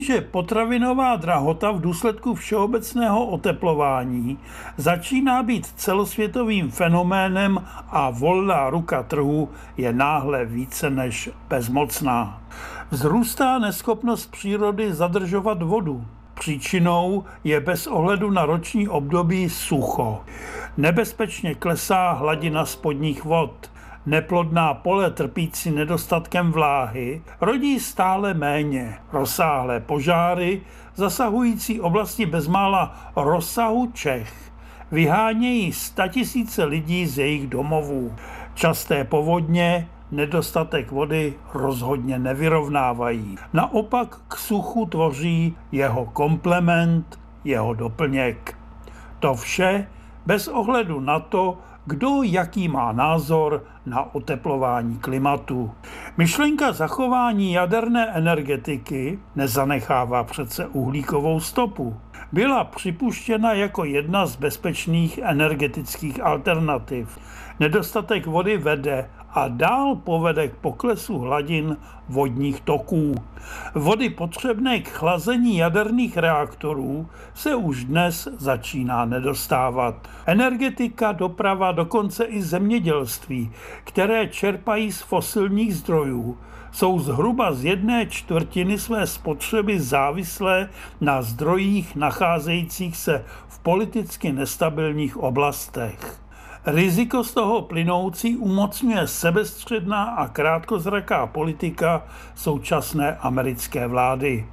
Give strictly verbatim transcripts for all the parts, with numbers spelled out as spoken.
že potravinová drahota v důsledku všeobecného oteplování začíná být celosvětovým fenoménem a volná ruka trhu je náhle více než bezmocná. Vzrůstá neschopnost přírody zadržovat vodu. Příčinou je bez ohledu na roční období sucho. Nebezpečně klesá hladina spodních vod. Neplodná pole trpící nedostatkem vláhy rodí stále méně. Rozsáhlé požáry, zasahující oblasti bezmála rozsahu Čech, vyhánějí statisíce lidí z jejich domovů. Časté povodně nedostatek vody rozhodně nevyrovnávají. Naopak k suchu tvoří jeho komplement, jeho doplněk. To vše bez ohledu na to, kdo jaký má názor na oteplování klimatu. Myšlenka zachování jaderné energetiky nezanechává přece uhlíkovou stopu. Byla připuštěna jako jedna z bezpečných energetických alternativ. Nedostatek vody vede a dál povede k poklesu hladin vodních toků. Vody potřebné k chlazení jaderných reaktorů se už dnes začíná nedostávat. Energetika, doprava, dokonce i zemědělství, které čerpají z fosilních zdrojů, jsou zhruba z jedné čtvrtiny své spotřeby závislé na zdrojích nacházejících se v politicky nestabilních oblastech. Riziko z toho plynoucí umocňuje sebestředná a krátkozraká politika současné americké vlády.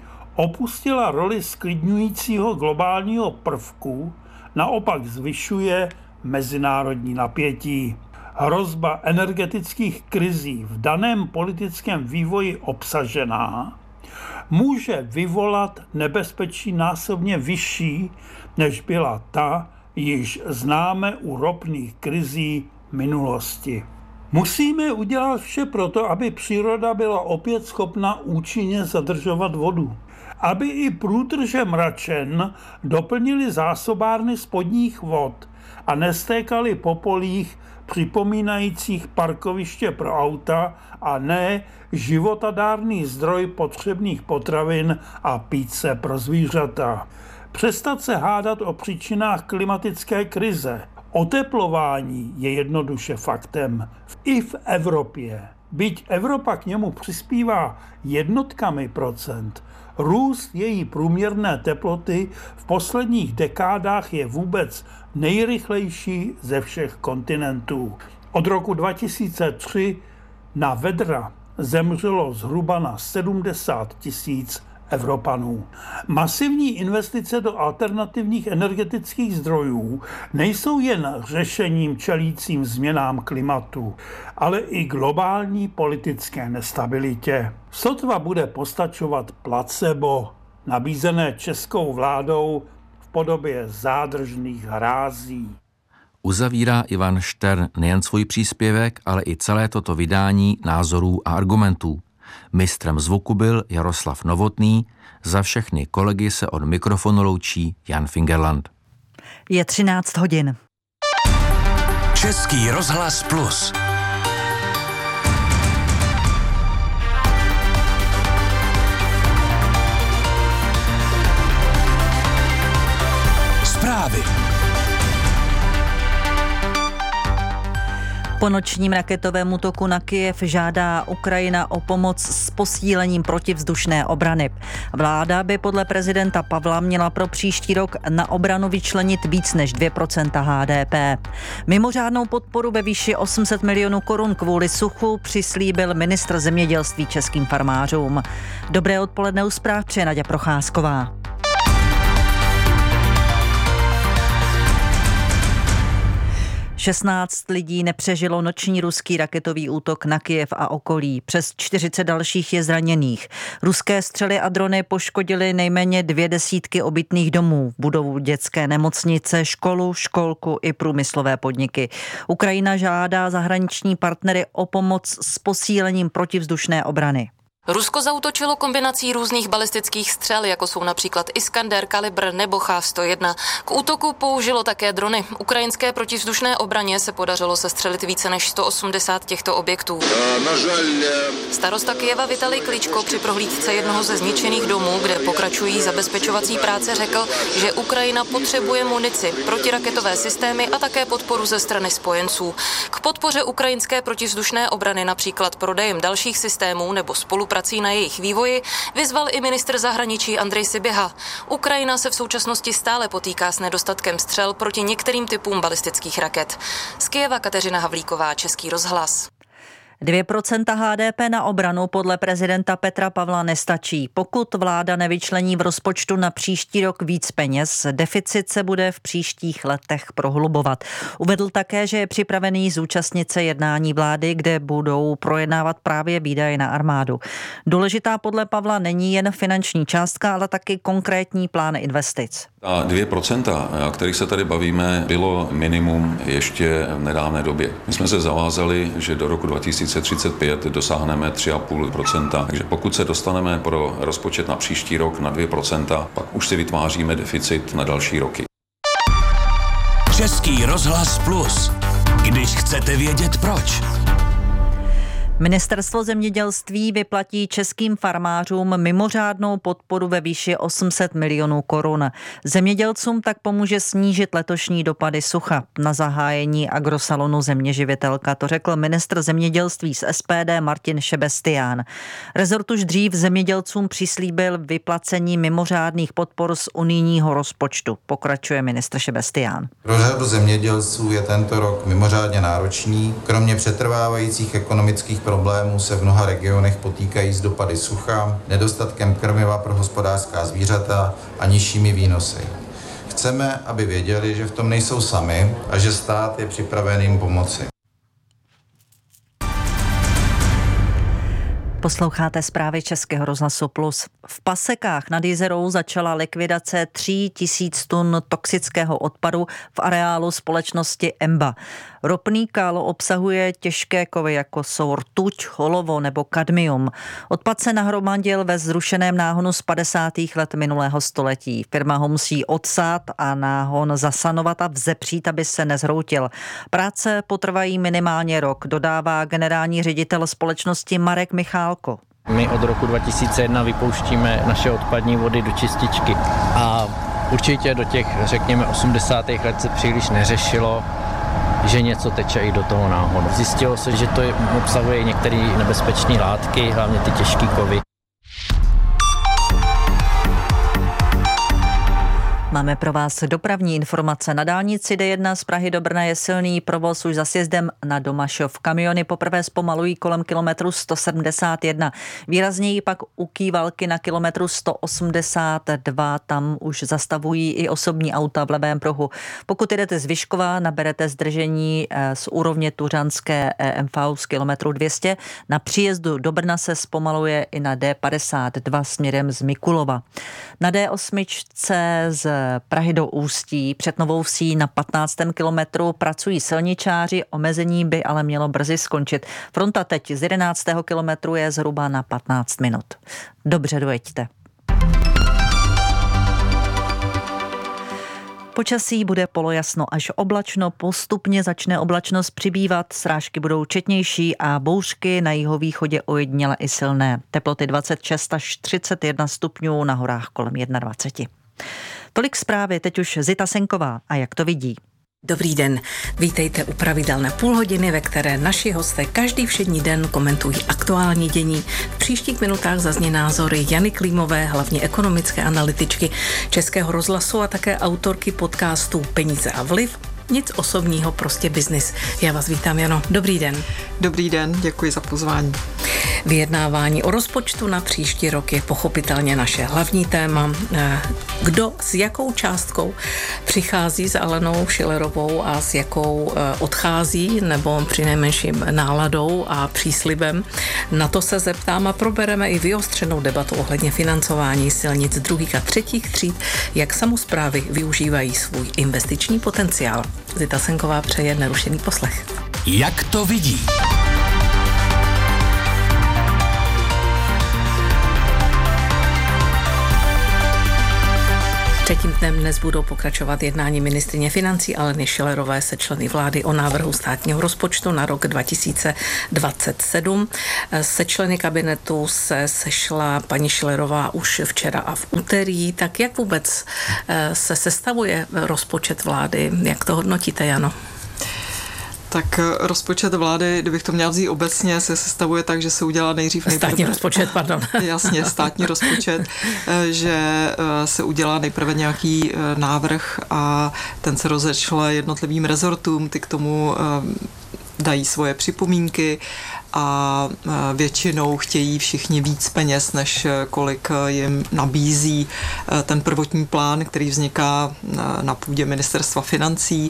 Opustila roli zklidňujícího globálního prvku, naopak zvyšuje mezinárodní napětí. Hrozba energetických krizí v daném politickém vývoji obsažená může vyvolat nebezpečí násobně vyšší, než byla ta, již známe u ropných krizí minulosti. Musíme udělat vše proto, aby příroda byla opět schopna účinně zadržovat vodu. Aby i průtrže mračen doplnili zásobárny spodních vod a nestékaly po polích připomínajících parkoviště pro auta a ne životadárný zdroj potřebných potravin a píce pro zvířata. Přestat se hádat o příčinách klimatické krize. Oteplování je jednoduše faktem. I v Evropě. Byť Evropa k němu přispívá jednotkami procent, růst její průměrné teploty v posledních dekádách je vůbec nejrychlejší ze všech kontinentů. Od roku dva tisíce tři na vedra zemřelo zhruba na sedmdesát tisíc Evropanů. Masivní investice do alternativních energetických zdrojů nejsou jen řešením čelícím změnám klimatu, ale i globální politické nestabilitě. Sotva bude postačovat placebo nabízené českou vládou v podobě zádržných hrází. Uzavírá Ivan Štern nejen svůj příspěvek, ale i celé toto vydání názorů a argumentů. Mistrem zvuku byl Jaroslav Novotný, za všechny kolegy se od mikrofonu loučí Jan Fingerland. Je třináct hodin. Český rozhlas Plus. Zprávy. Po nočním raketovém útoku na Kyjev žádá Ukrajina o pomoc s posílením protivzdušné obrany. Vláda by podle prezidenta Pavla měla pro příští rok na obranu vyčlenit víc než dvě procenta H D P. Mimořádnou podporu ve výši osm set milionů korun kvůli suchu přislíbil ministr zemědělství českým farmářům. Dobré odpoledne u zpráv přeje Naďa Procházková. šestnáct lidí nepřežilo noční ruský raketový útok na Kyjev a okolí. Přes čtyřicet dalších je zraněných. Ruské střely a drony poškodily nejméně dvě desítky obytných domů, budovu dětské nemocnice, školu, školku i průmyslové podniky. Ukrajina žádá zahraniční partnery o pomoc s posílením protivzdušné obrany. Rusko zaútočilo kombinací různých balistických střel, jako jsou například Iskander, Kalibr nebo Ch sto jedna. K útoku použilo také drony. Ukrajinské protivzdušné obraně se podařilo sestřelit více než sto osmdesát těchto objektů. Starosta Kyjeva Vitalij Kličko při prohlídce jednoho ze zničených domů, kde pokračují zabezpečovací práce, řekl, že Ukrajina potřebuje munici, protiraketové systémy a také podporu ze strany spojenců. K podpoře ukrajinské protivzdušné obrany, například prodejem dalších systémů nebo spoluprací prací na jejich vývoji, vyzval i ministr zahraničí Andrej Sybiha. Ukrajina se v současnosti stále potýká s nedostatkem střel proti některým typům balistických raket. Z Kyjeva Kateřina Havlíková, Český rozhlas. dvě procenta H D P na obranu podle prezidenta Petra Pavla nestačí. Pokud vláda nevyčlení v rozpočtu na příští rok víc peněz, deficit se bude v příštích letech prohlubovat. Uvedl také, že je připravený zúčastnit se jednání vlády, kde budou projednávat právě výdaje na armádu. Důležitá podle Pavla není jen finanční částka, ale taky konkrétní plán investic. A dvě procenta, o kterých se tady bavíme, bylo minimum ještě v nedávné době. My jsme se zavázali, že do roku dva tisíce třicet pět dosáhneme tři a půl procenta. Takže pokud se dostaneme pro rozpočet na příští rok na dvě procenta, pak už si vytváříme deficit na další roky. Český rozhlas Plus. Když chcete vědět proč. Ministerstvo zemědělství vyplatí českým farmářům mimořádnou podporu ve výši osm set milionů korun. Zemědělcům tak pomůže snížit letošní dopady sucha. Na zahájení agrosalonu Zeměživitelka to řekl ministr zemědělství z S P D Martin Šebestián. Rezort už dřív zemědělcům přislíbil vyplacení mimořádných podpor z unijního rozpočtu. Pokračuje ministr Šebestián. Pro řadu zemědělců je tento rok mimořádně náročný. Kromě přetrvávajících ekonomických problémů se v mnoha regionech potýkají s dopady sucha, nedostatkem krmiva pro hospodářská zvířata a nižšími výnosy. Chceme, aby věděli, že v tom nejsou sami a že stát je připraven jim pomoci. Posloucháte zprávy Českého rozhlasu Plus. V Pasekách nad Jizerou začala likvidace tří tisíc tun toxického odpadu v areálu společnosti Emba. Ropný kál obsahuje těžké kovy, jako jsou rtuť, olovo nebo kadmium. Odpad se nahromadil ve zrušeném náhonu z padesátých let minulého století. Firma ho musí odsát a náhon zasanovat a vzepřít, aby se nezhroutil. Práce potrvají minimálně rok, dodává generální ředitel společnosti Marek Michálko. My od roku dva tisíce jedna vypouštíme naše odpadní vody do čističky a určitě do těch, řekněme, osmdesátých let se příliš neřešilo, že něco teče i do toho náhonu. Zjistilo se, že to obsahuje některé nebezpečné látky, hlavně ty těžké kovy. Máme pro vás dopravní informace. Na dálnici D jedna z Prahy do Brna je silný provoz už za sjezdem na Domašov. Kamiony poprvé zpomalují kolem kilometru sto sedmdesát jedna. Výrazněji pak u Kývalky na kilometru sto osmdesát dva. Tam už zastavují i osobní auta v levém pruhu. Pokud jdete z Vyškova, naberete zdržení z úrovně Tuřanské E M V z kilometru dvě stě. Na příjezdu do Brna se zpomaluje i na D padesát dva směrem z Mikulova. Na D osm z Prahy do Ústí před Novou Vsí na patnáctém kilometru pracují silničáři, omezení by ale mělo brzy skončit. Fronta teď z jedenáctého kilometru je zhruba na patnáct minut. Dobře dojeďte. Počasí bude polojasno až oblačno, postupně začne oblačnost přibývat, srážky budou četnější a bouřky na jihovýchodě ojediněle i silné. Teploty dvacet šest až třicet jedna stupňů, na horách kolem dvacet jedna. Tolik zprávy, teď už Zita Senková. A jak to vidí? Dobrý den, vítejte u pravidelné půlhodiny, ve které naši hosté každý všední den komentují aktuální dění. V příštích minutách zazní názory Jany Klímové, hlavně ekonomické analytičky Českého rozhlasu a také autorky podcastu Peníze a vliv. Nic osobního, prostě biznis. Já vás vítám, Jano. Dobrý den. Dobrý den, děkuji za pozvání. Vyjednávání o rozpočtu na příští rok je pochopitelně naše hlavní téma. Kdo s jakou částkou přichází s Alenou Schillerovou a s jakou odchází, nebo přinejmenším náladou a příslibem. Na to se zeptám a probereme i vyostřenou debatu ohledně financování silnic druhých a třetích tříd, jak samosprávy využívají svůj investiční potenciál. Zita Senková přeje nerušený poslech. Jak to vidí? Třetím dnem dnes budou pokračovat jednání ministryně financí Aleny Schillerové se členy vlády o návrhu státního rozpočtu na rok dva tisíce dvacet sedm. Se členy kabinetu se sešla paní Schillerová už včera a v úterý. Tak jak vůbec se sestavuje rozpočet vlády? Jak to hodnotíte, Jano? Tak rozpočet vlády, kdybych to měla vzít obecně, se sestavuje tak, že se udělá nejdřív... Státní nejprve, rozpočet, pardon. Jasně, státní rozpočet, že se udělá nejprve nějaký návrh a ten se rozešle jednotlivým rezortům, ty k tomu dají svoje připomínky a většinou chtějí všichni víc peněz, než kolik jim nabízí ten prvotní plán, který vzniká na půdě ministerstva financí,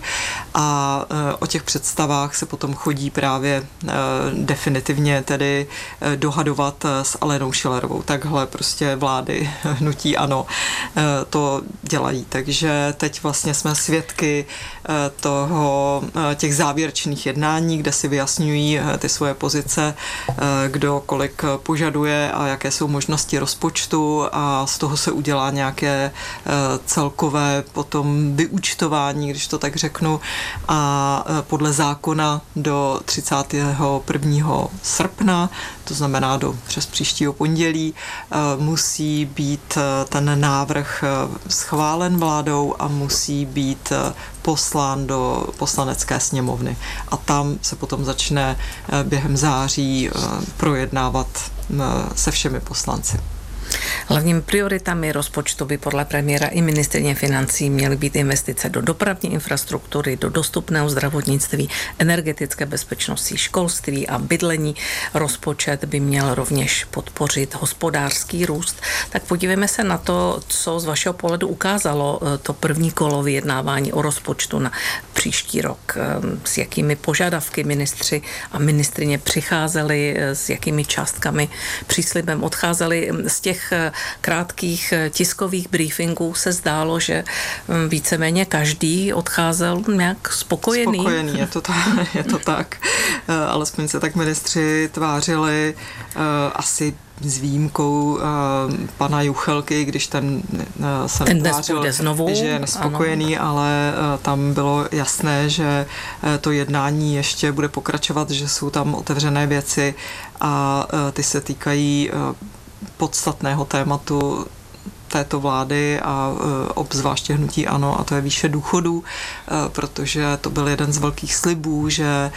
a o těch představách se potom chodí právě definitivně tedy dohadovat s Alenou Schillerovou. Takhle prostě vlády hnutí ANO to dělají. Takže teď vlastně jsme svědky toho, těch závěrečných jednání, kde si vyjasňují ty svoje pozice, kdo kolik požaduje a jaké jsou možnosti rozpočtu, a z toho se udělá nějaké celkové potom vyúčtování, když to tak řeknu, a podle zákona do třicátého prvního srpna, to znamená do přes příštího pondělí, musí být ten návrh schválen vládou a musí být poslán do poslanecké sněmovny. A tam se potom začne během září projednávat se všemi poslanci. Hlavními prioritami rozpočtu by podle premiéra i ministryně financí měly být investice do dopravní infrastruktury, do dostupného zdravotnictví, energetické bezpečnosti, školství a bydlení. Rozpočet by měl rovněž podpořit hospodářský růst. Tak podívejme se na to, co z vašeho pohledu ukázalo to první kolo vyjednávání o rozpočtu na příští rok. S jakými požadavky ministři a ministryně přicházeli, s jakými částkami příslibem odcházeli. Z těch krátkých tiskových briefingů se zdálo, že víceméně každý odcházel nějak spokojený. Spokojený, je to tak. Je to tak. Alespoň se tak ministři tvářili, asi s výjimkou uh, pana Juchelky, když ten uh, se ten tvářil, znovu, že je nespokojený, ano. Ale uh, tam bylo jasné, že uh, to jednání ještě bude pokračovat, že jsou tam otevřené věci a uh, ty se týkají uh, podstatného tématu této vlády a e, obzvláště hnutí ANO, a to je výše důchodů, e, protože to byl jeden z velkých slibů, že e,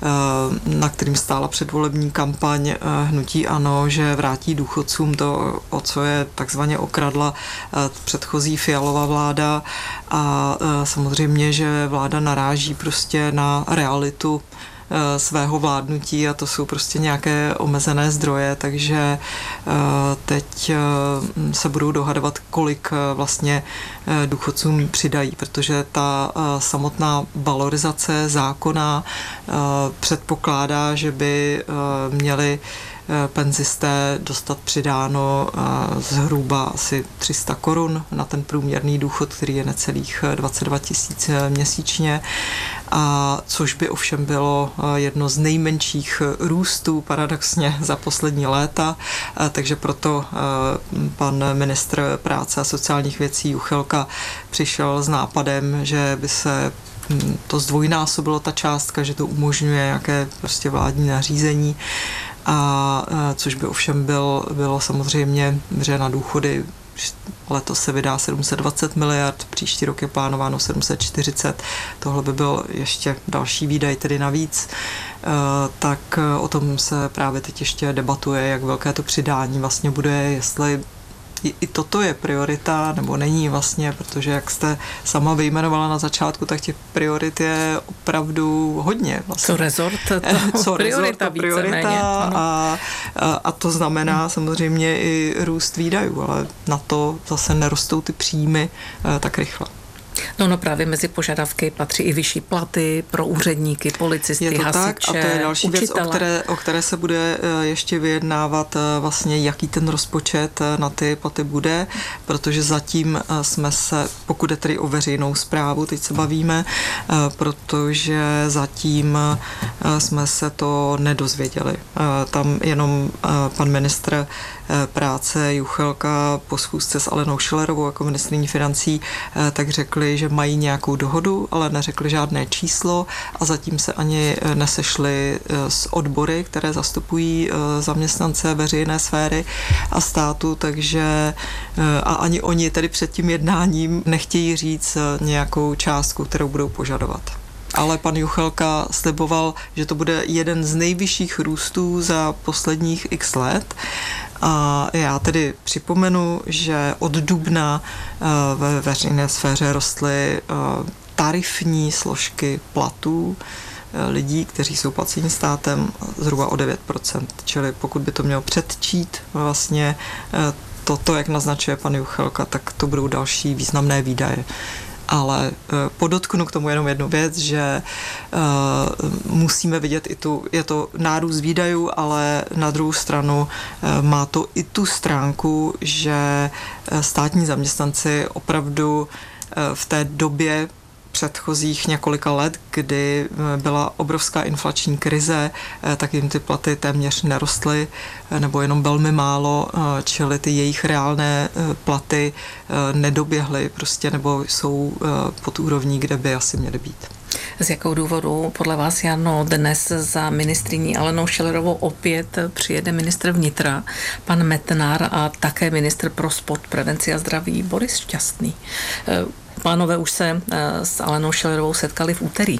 na kterým stála předvolební kampaň e, hnutí ANO, že vrátí důchodcům to, o co je takzvaně okradla e, předchozí Fialova vláda, a e, samozřejmě, že vláda naráží prostě na realitu svého vládnutí, a to jsou prostě nějaké omezené zdroje, takže teď se budou dohadovat, kolik vlastně důchodcům přidají, protože ta samotná valorizace zákona předpokládá, že by měli penzisté dostat přidáno zhruba asi tři sta korun na ten průměrný důchod, který je necelých dvacet dva tisíc měsíčně, a což by ovšem bylo jedno z nejmenších růstů paradoxně za poslední léta, takže proto pan ministr práce a sociálních věcí Juchelka přišel s nápadem, že by se to zdvojnásobilo, ta částka, že to umožňuje nějaké prostě vládní nařízení, a což by ovšem byl, bylo samozřejmě, že na důchody letos se vydá sedm set dvacet miliard, příští rok je plánováno sedm set čtyřicet, tohle by byl ještě další výdaj, tedy navíc, tak o tom se právě teď ještě debatuje, jak velké to přidání vlastně bude, jestli I, I toto je priorita, nebo není vlastně, protože jak jste sama vyjmenovala na začátku, tak těch priorit je opravdu hodně. Vlastně. Co rezort, to Co priorita, rezort, to priorita a, a, a to znamená hmm. samozřejmě i růst výdajů, ale na to zase nerostou ty příjmy tak rychle. No, no právě mezi požadavky patří i vyšší platy pro úředníky, policisty, je to hasiče, tak, a to je další učitele. věc, o které, o které se bude ještě vyjednávat vlastně, jaký ten rozpočet na ty platy bude, protože zatím jsme se, pokud je tedy o veřejnou správu, teď se bavíme, protože zatím jsme se to nedozvěděli. Tam jenom pan ministr práce Juchelka po schůzce s Alenou Schillerovou jako ministryní financí, tak řekli, že mají nějakou dohodu, ale neřekli žádné číslo a zatím se ani nesešli s odbory, které zastupují zaměstnance veřejné sféry a státu, takže a ani oni tedy před tím jednáním nechtějí říct nějakou částku, kterou budou požadovat. Ale pan Juchelka sliboval, že to bude jeden z nejvyšších růstů za posledních x let. A já tedy připomenu, že od dubna ve veřejné sféře rostly tarifní složky platů lidí, kteří jsou placeni státem, zhruba o devět procent. Čili pokud by to mělo předčít vlastně toto, jak naznačuje pan Juchelka, tak to budou další významné výdaje. Ale podotknu k tomu jenom jednu věc, že uh, musíme vidět i tu, je to nárůst výdajů, ale na druhou stranu uh, má to i tu stránku, že státní zaměstnanci opravdu uh, v té době předchozích několika let, kdy byla obrovská inflační krize, tak jim ty platy téměř nerostly, nebo jenom velmi málo, čili ty jejich reálné platy nedoběhly prostě, nebo jsou pod úrovní, kde by asi měly být. Z jakého důvodu podle vás, Jano, dnes za ministryní Alenou Schillerovou opět přijede ministr vnitra, pan Metnar a také ministr pro sport, prevenci a zdraví Boris Šťastný? Pánové už se s Alenou Schillerovou setkali v úterý.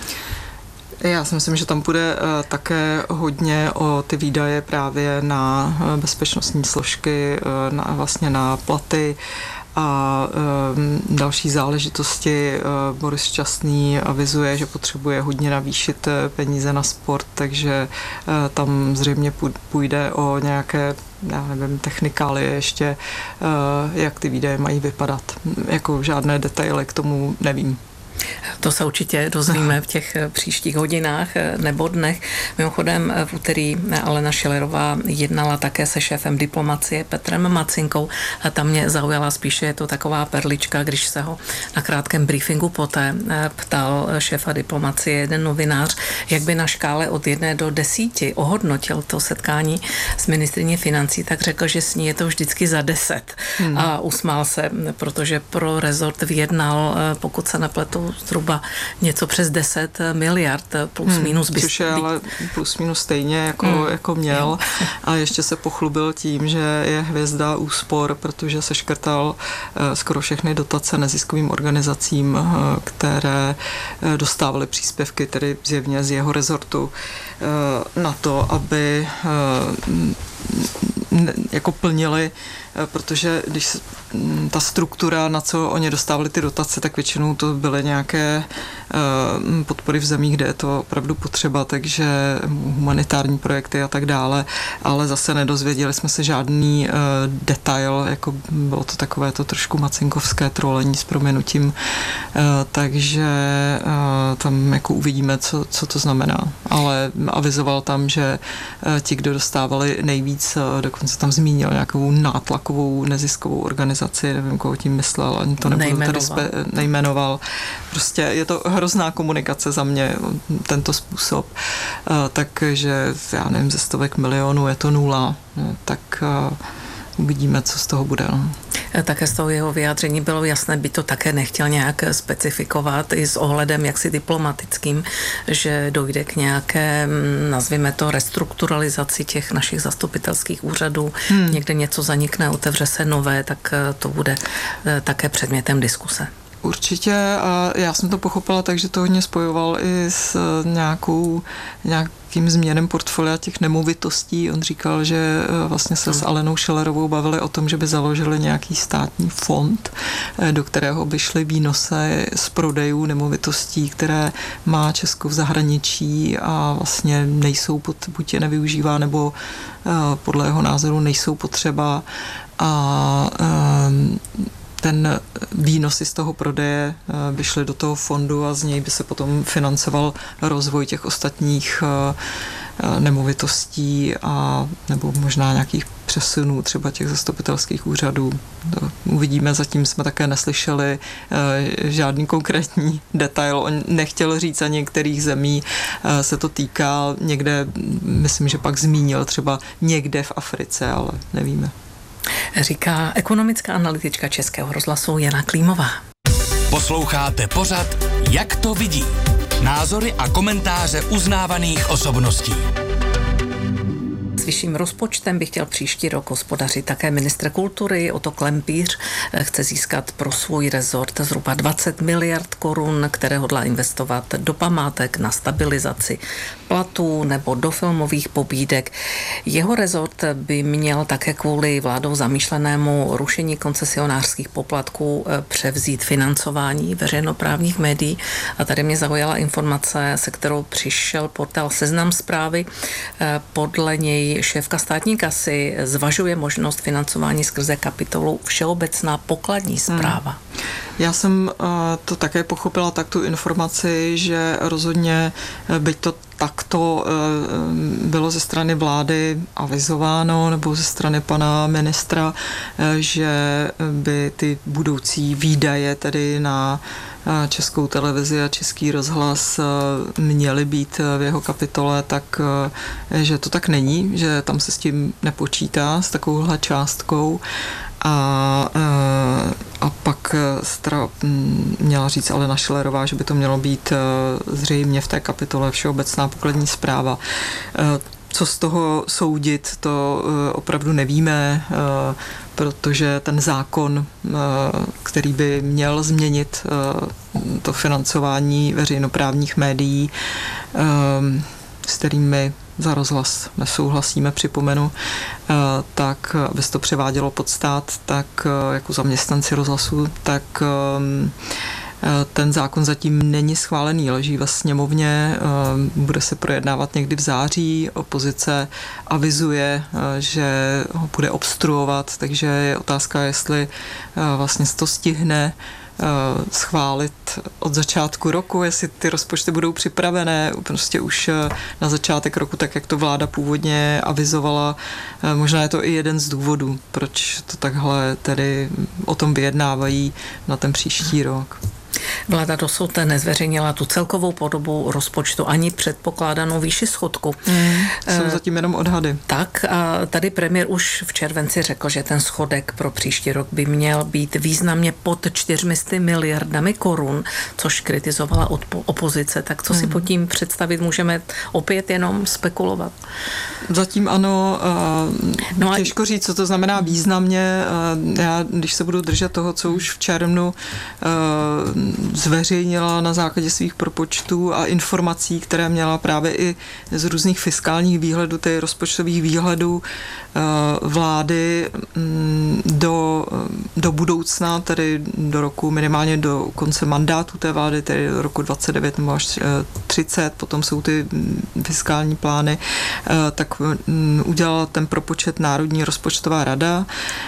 Já si myslím, že tam bude také hodně o ty výdaje právě na bezpečnostní složky, na, vlastně na platy a e, další záležitosti. E, Boris Šťastný avizuje, že potřebuje hodně navýšit peníze na sport, takže e, tam zřejmě půjde o nějaké, já nevím, technikálie ještě, e, jak ty výdaje mají vypadat. Jako žádné detaily k tomu nevím. To se určitě dozvíme v těch příštích hodinách nebo dnech. Mimochodem v úterý Alena Schillerová jednala také se šéfem diplomacie Petrem Macinkou. A tam mě zaujala spíše, je to taková perlička, když se ho na krátkém briefingu poté ptal šéfa diplomacie jeden novinář, jak by na škále od jedné do desíti ohodnotil to setkání s ministryní financí, tak řekl, že s ní je to vždycky za deset. Hmm. A usmál se, protože pro rezort vyjednal, pokud se nepletu, zhruba něco přes deset miliard plus hmm, minus. By což je ale plus minus stejně jako, hmm. jako měl. A ještě se pochlubil tím, že je hvězda úspor, protože se škrtal skoro všechny dotace neziskovým organizacím, které dostávaly příspěvky, tedy zjevně z jeho rezortu, na to, aby jako plnili, protože když ta struktura, na co oni dostávali ty dotace, tak většinou to byly nějaké podpory v zemích, kde je to opravdu potřeba, takže humanitární projekty a tak dále, ale zase nedozvěděli jsme se žádný detail, jako bylo to takové to trošku macinkovské trolení s prominutím, takže tam jako uvidíme, co, co to znamená, ale avizoval tam, že ti, kdo dostávali nejvíc, dokonce tam zmínil nějakou nátlakovou neziskovou organizaci, nevím, koho tím myslel, ani to nebudu tady spe, nejmenoval. Prostě je to hrozná komunikace za mě, tento způsob. Takže já nevím, ze stovek milionů je to nula, tak uvidíme, co z toho bude. Také z toho jeho vyjádření bylo jasné, by to také nechtěl nějak specifikovat i s ohledem jaksi diplomatickým, že dojde k nějaké, nazvíme to, restrukturalizaci těch našich zastupitelských úřadů. Hmm. Někde něco zanikne, otevře se nové, tak to bude také předmětem diskuse. Určitě a já jsem to pochopila tak, že to hodně spojoval i s nějakou, nějakým změnem portfolia těch nemovitostí. On říkal, že vlastně se s Alenou Schillerovou bavili o tom, že by založili nějaký státní fond, do kterého by šly výnosy z prodejů nemovitostí, které má Česko v zahraničí a vlastně nejsou, pod, buď je nevyužívá, nebo podle jeho názoru nejsou potřeba a um, ten výnosy z toho prodeje by šly do toho fondu a z něj by se potom financoval rozvoj těch ostatních nemovitostí a nebo možná nějakých přesunů třeba těch zastupitelských úřadů. To uvidíme, zatím jsme také neslyšeli žádný konkrétní detail. On nechtěl říct ani některých zemí se to týká. Někde, myslím, že pak zmínil třeba někde v Africe, ale nevíme. Říká ekonomická analytička Českého rozhlasu Jana Klímová. Posloucháte pořad Jak to vidí? Názory a komentáře uznávaných osobností. S vyšším rozpočtem by chtěl příští rok hospodařit také ministr kultury Otto Klempíř. Chce získat pro svůj rezort zhruba dvacet miliard korun, které hodlá investovat do památek, na stabilizaci platů nebo do filmových pobídek. Jeho rezort by měl také kvůli vládou zamýšlenému rušení koncesionářských poplatků převzít financování veřejnoprávních médií. A tady mě zaujala informace, se kterou přišel portál Seznam Zprávy. Podle něj šéfka státní kasy zvažuje možnost financování skrze kapitolu Všeobecná pokladní správa. Hmm. Já jsem to také pochopila, tak tu informaci, že rozhodně, byť to takto bylo ze strany vlády avizováno, nebo ze strany pana ministra, že by ty budoucí výdaje tedy na Českou televizi a Český rozhlas měly být v jeho kapitole, tak že to tak není, že tam se s tím nepočítá, s takovouhle částkou. A, a pak stra, měla říct Alena Schillerová, že by to mělo být zřejmě v té kapitole Všeobecná pokladní správa. Co z toho soudit, to opravdu nevíme, protože ten zákon, který by měl změnit to financování veřejnoprávních médií, s kterými za rozhlas nesouhlasíme, připomenu, tak aby se to převádělo pod stát, tak jako zaměstnanci rozhlasu, tak ten zákon zatím není schválený, leží ve sněmovně, bude se projednávat někdy v září, opozice avizuje, že ho bude obstruovat, takže je otázka, jestli vlastně se to stihne schválit od začátku roku, jestli ty rozpočty budou připravené prostě už na začátek roku, tak jak to vláda původně avizovala. Možná je to i jeden z důvodů, proč to takhle tedy o tom vyjednávají na ten příští rok. Vláda dosud nezveřejnila tu celkovou podobu rozpočtu ani předpokládanou výši schodku. Mm, jsou zatím jenom odhady. Tak a tady premiér už v červenci řekl, že ten schodek pro příští rok by měl být významně pod čtyřmi sty miliardami korun, což kritizovala opozice. Tak co si mm. pod tím představit můžeme, opět jenom spekulovat? Zatím ano, no těžko říct, co to znamená významně. Já, když se budu držet toho, co už v červnu zveřejnila na základě svých propočtů a informací, které měla právě i z různých fiskálních výhledů, tedy rozpočtových výhledů vlády do, do budoucna, tedy do roku minimálně do konce mandátu té vlády, tedy do roku dvacet devět nebo až třicet, potom jsou ty fiskální plány, tak udělala ten propočet Národní rozpočtová rada,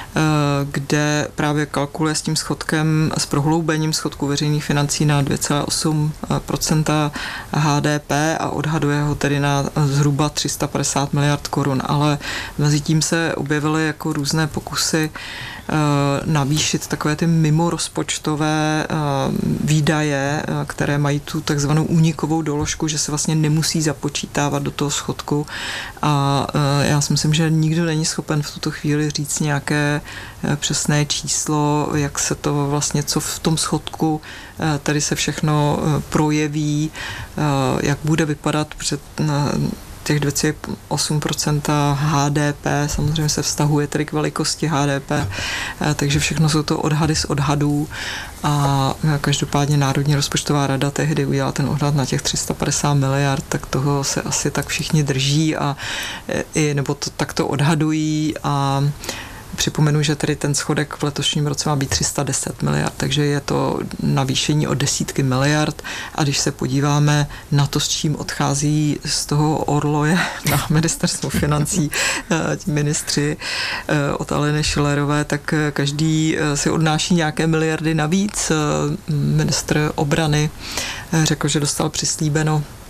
kde právě kalkuluje s tím schodkem, s prohloubením schodku veřejných financí na dvě celá osm procenta H D P a odhaduje ho tedy na zhruba tři sta padesát miliard korun, ale mezi tím se objevily jako různé pokusy navýšit takové ty mimorozpočtové výdaje, které mají tu takzvanou únikovou doložku, že se vlastně nemusí započítávat do toho schodku. A já si myslím, že nikdo není schopen v tuto chvíli říct nějaké přesné číslo, jak se to vlastně, co v tom schodku tady se všechno projeví, jak bude vypadat před těch dvě celá osm procenta H D P, samozřejmě se vztahuje tedy k velikosti H D P, takže všechno jsou to odhady z odhadů a každopádně Národní rozpočtová rada tehdy udělala ten odhad na těch tři sta padesát miliard, tak toho se asi tak všichni drží a i, nebo to takto odhadují a připomenu, že tedy ten schodek v letošním roce má být tři sta deset miliard, takže je to navýšení o desítky miliard a když se podíváme na to, s čím odchází z toho orloje na ministerstvo financí ti ministři od Aleny Schillerové, tak každý si odnáší nějaké miliardy navíc. Ministr obrany řekl, že dostal přislíbeno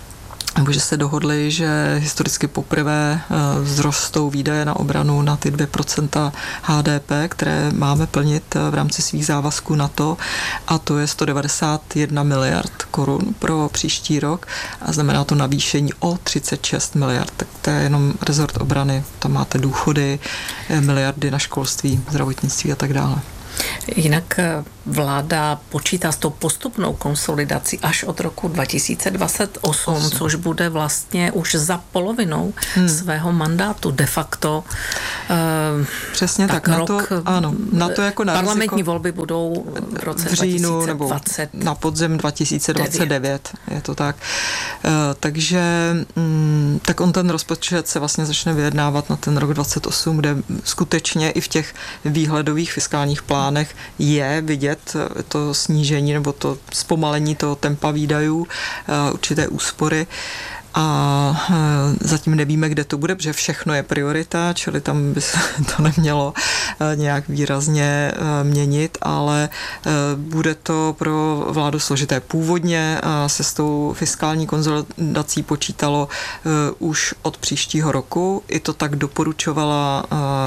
nebo že se dohodli, že historicky poprvé vzrostou výdaje na obranu na ty dvě procenta H D P, které máme plnit v rámci svých závazků NATO, a to je sto devadesát jedna miliard korun pro příští rok a znamená to navýšení o třicet šest miliard. Tak to je jenom rezort obrany, tam máte důchody, miliardy na školství, zdravotnictví a tak dále. Jinak vláda počítá s tou postupnou konsolidací až od roku dva tisíce dvacet osm, Osm. což bude vlastně už za polovinou hmm. svého mandátu de facto. Přesně tak. tak. Na to, ano, na to jako na parlamentní riziko volby budou v roce v říjnu dva tisíce dvacet nebo na podzim dva tisíce dvacet devět. Je to tak. Takže tak on ten rozpočet se vlastně začne vyjednávat na ten rok dvacet osm, kde skutečně i v těch výhledových fiskálních plánech je vidět to snížení nebo to zpomalení toho tempa výdajů, určité úspory. A zatím nevíme, kde to bude, protože všechno je priorita, čili tam by se to nemělo nějak výrazně měnit, ale bude to pro vládu složité. Původně se s tou fiskální konsolidací počítalo už od příštího roku. I to tak doporučovala,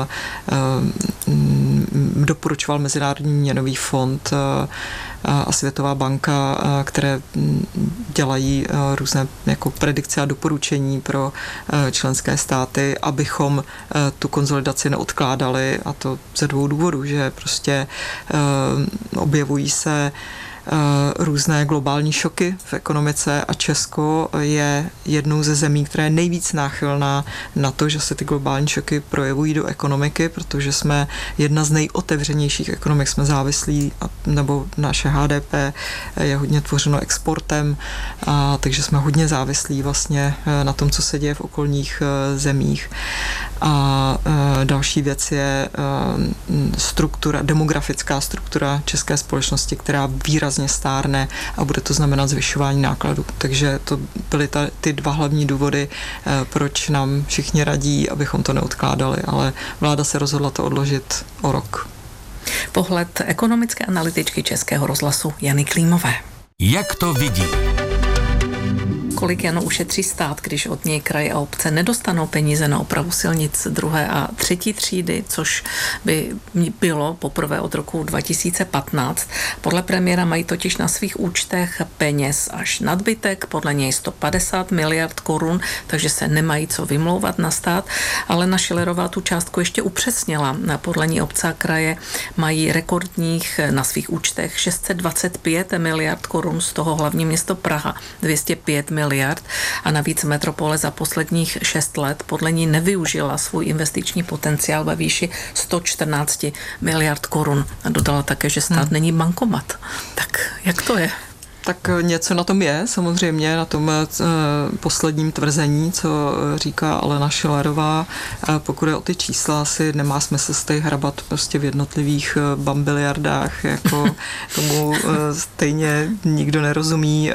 doporučoval Mezinárodní měnový fond a Světová banka, které dělají různé jako predikce a doporučení pro členské státy, abychom tu konsolidaci neodkládali, a to ze dvou důvodů, že prostě objevují se různé globální šoky v ekonomice a Česko je jednou ze zemí, která je nejvíc náchylná na to, že se ty globální šoky projevují do ekonomiky, protože jsme jedna z nejotevřenějších ekonomik, jsme závislí, nebo naše H D P je hodně tvořeno exportem, a takže jsme hodně závislí vlastně na tom, co se děje v okolních zemích. A další věc je struktura, demografická struktura české společnosti, která výrazně stárne a bude to znamenat zvyšování nákladů. Takže to byly ta, ty dva hlavní důvody, proč nám všichni radí, abychom to neodkládali, ale vláda se rozhodla to odložit o rok. Pohled ekonomické analytičky Českého rozhlasu Jany Klímové. Jak to vidí? Kolik Jano ušetří stát, když od něj kraje a obce nedostanou peníze na opravu silnic druhé a třetí třídy, což by bylo poprvé od roku dva tisíce patnáct. Podle premiéra mají totiž na svých účtech peněz až nadbytek, podle něj sto padesát miliard korun, takže se nemají co vymlouvat na stát, ale na Schillerová tu částku ještě upřesnila. Podle ní obce a kraje mají rekordních na svých účtech šest set dvacet pět miliard korun, z toho hlavní město Praha dvě stě pět miliard a navíc metropole za posledních šest let podle ní nevyužila svůj investiční potenciál ve výši sto čtrnáct miliard korun. A dodala také, že stát hmm. není bankomat. Tak jak to je? Tak něco na tom je, samozřejmě, na tom posledním tvrzení, co říká Alena Schillerová. Pokud je o ty čísla, asi nemá smysl se tady hrabat prostě v jednotlivých bambiliardách, jako tomu stejně nikdo nerozumí.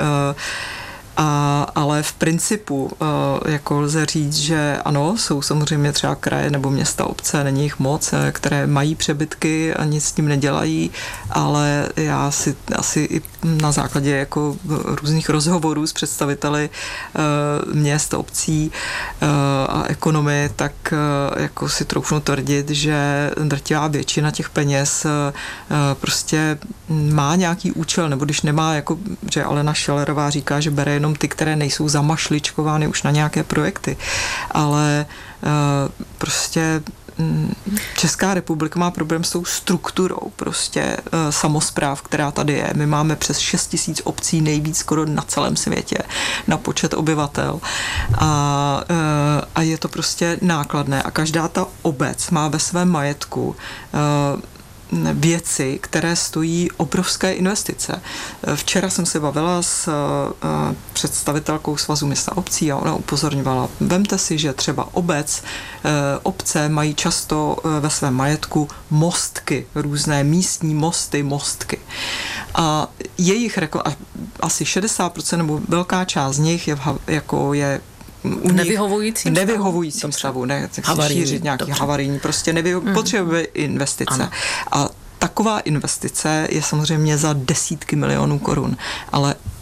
A, ale v principu jako lze říct, že ano, jsou samozřejmě třeba kraje nebo města, obce, není jich moc, které mají přebytky a nic s tím nedělají, ale já si asi i na základě jako různých rozhovorů s představiteli měst, obcí a ekonomy, tak jako si troufnu tvrdit, že drtivá většina těch peněz prostě má nějaký účel, nebo když nemá, jako, že Alena Schillerová říká, že bere jenom ty, které nejsou zamašličkovány už na nějaké projekty. Ale uh, prostě um, Česká republika má problém s tou strukturou prostě uh, samospráv, která tady je. My máme přes šest tisíc obcí, nejvíc skoro na celém světě, na počet obyvatel. A, uh, a je to prostě nákladné. A každá ta obec má ve svém majetku uh, věci, které stojí obrovské investice. Včera jsem se bavila s představitelkou Svazu měst a obcí a ona upozorňovala, vemte si, že třeba obec, obce mají často ve svém majetku mostky, různé místní mosty, mostky. A jejich asi šedesát procent nebo velká část z nich je, jako je v nevyhovujícím stavu. Nevyhovujícím stavu, ne, tak si šířit nějaký dobře. havarijní, prostě nevyho- mm. potřebuje investice. Ano. A taková investice je samozřejmě za desítky milionů korun, ale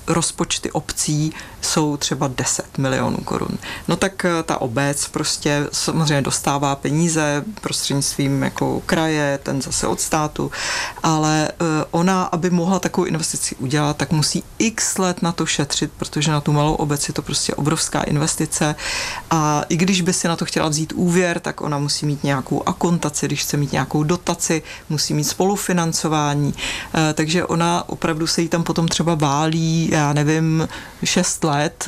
rozpočty obcí jsou třeba deset milionů korun. No tak ta obec prostě samozřejmě dostává peníze prostřednictvím jako kraje, ten zase od státu, ale ona, aby mohla takovou investici udělat, tak musí x let na to šetřit, protože na tu malou obec je to prostě obrovská investice a i když by si na to chtěla vzít úvěr, tak ona musí mít nějakou akontaci, když chce mít nějakou dotaci, musí mít spolufinancování, takže ona opravdu se jí tam potom třeba válí, já nevím, šest let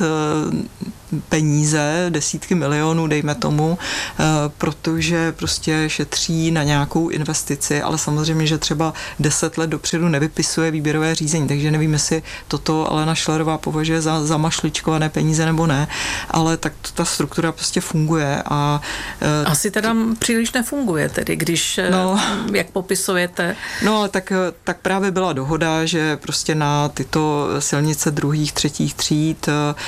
peníze, desítky milionů, dejme tomu, protože prostě šetří na nějakou investici, ale samozřejmě, že třeba deset let dopředu nevypisuje výběrové řízení, takže nevím, jestli toto Alena Schillerová považuje za zamašličkované peníze nebo ne, ale tak ta struktura prostě funguje. A asi teda příliš nefunguje, tedy když, no, jak popisujete. No, ale tak, tak právě byla dohoda, že prostě na tyto silnice druhých, třetích tříd,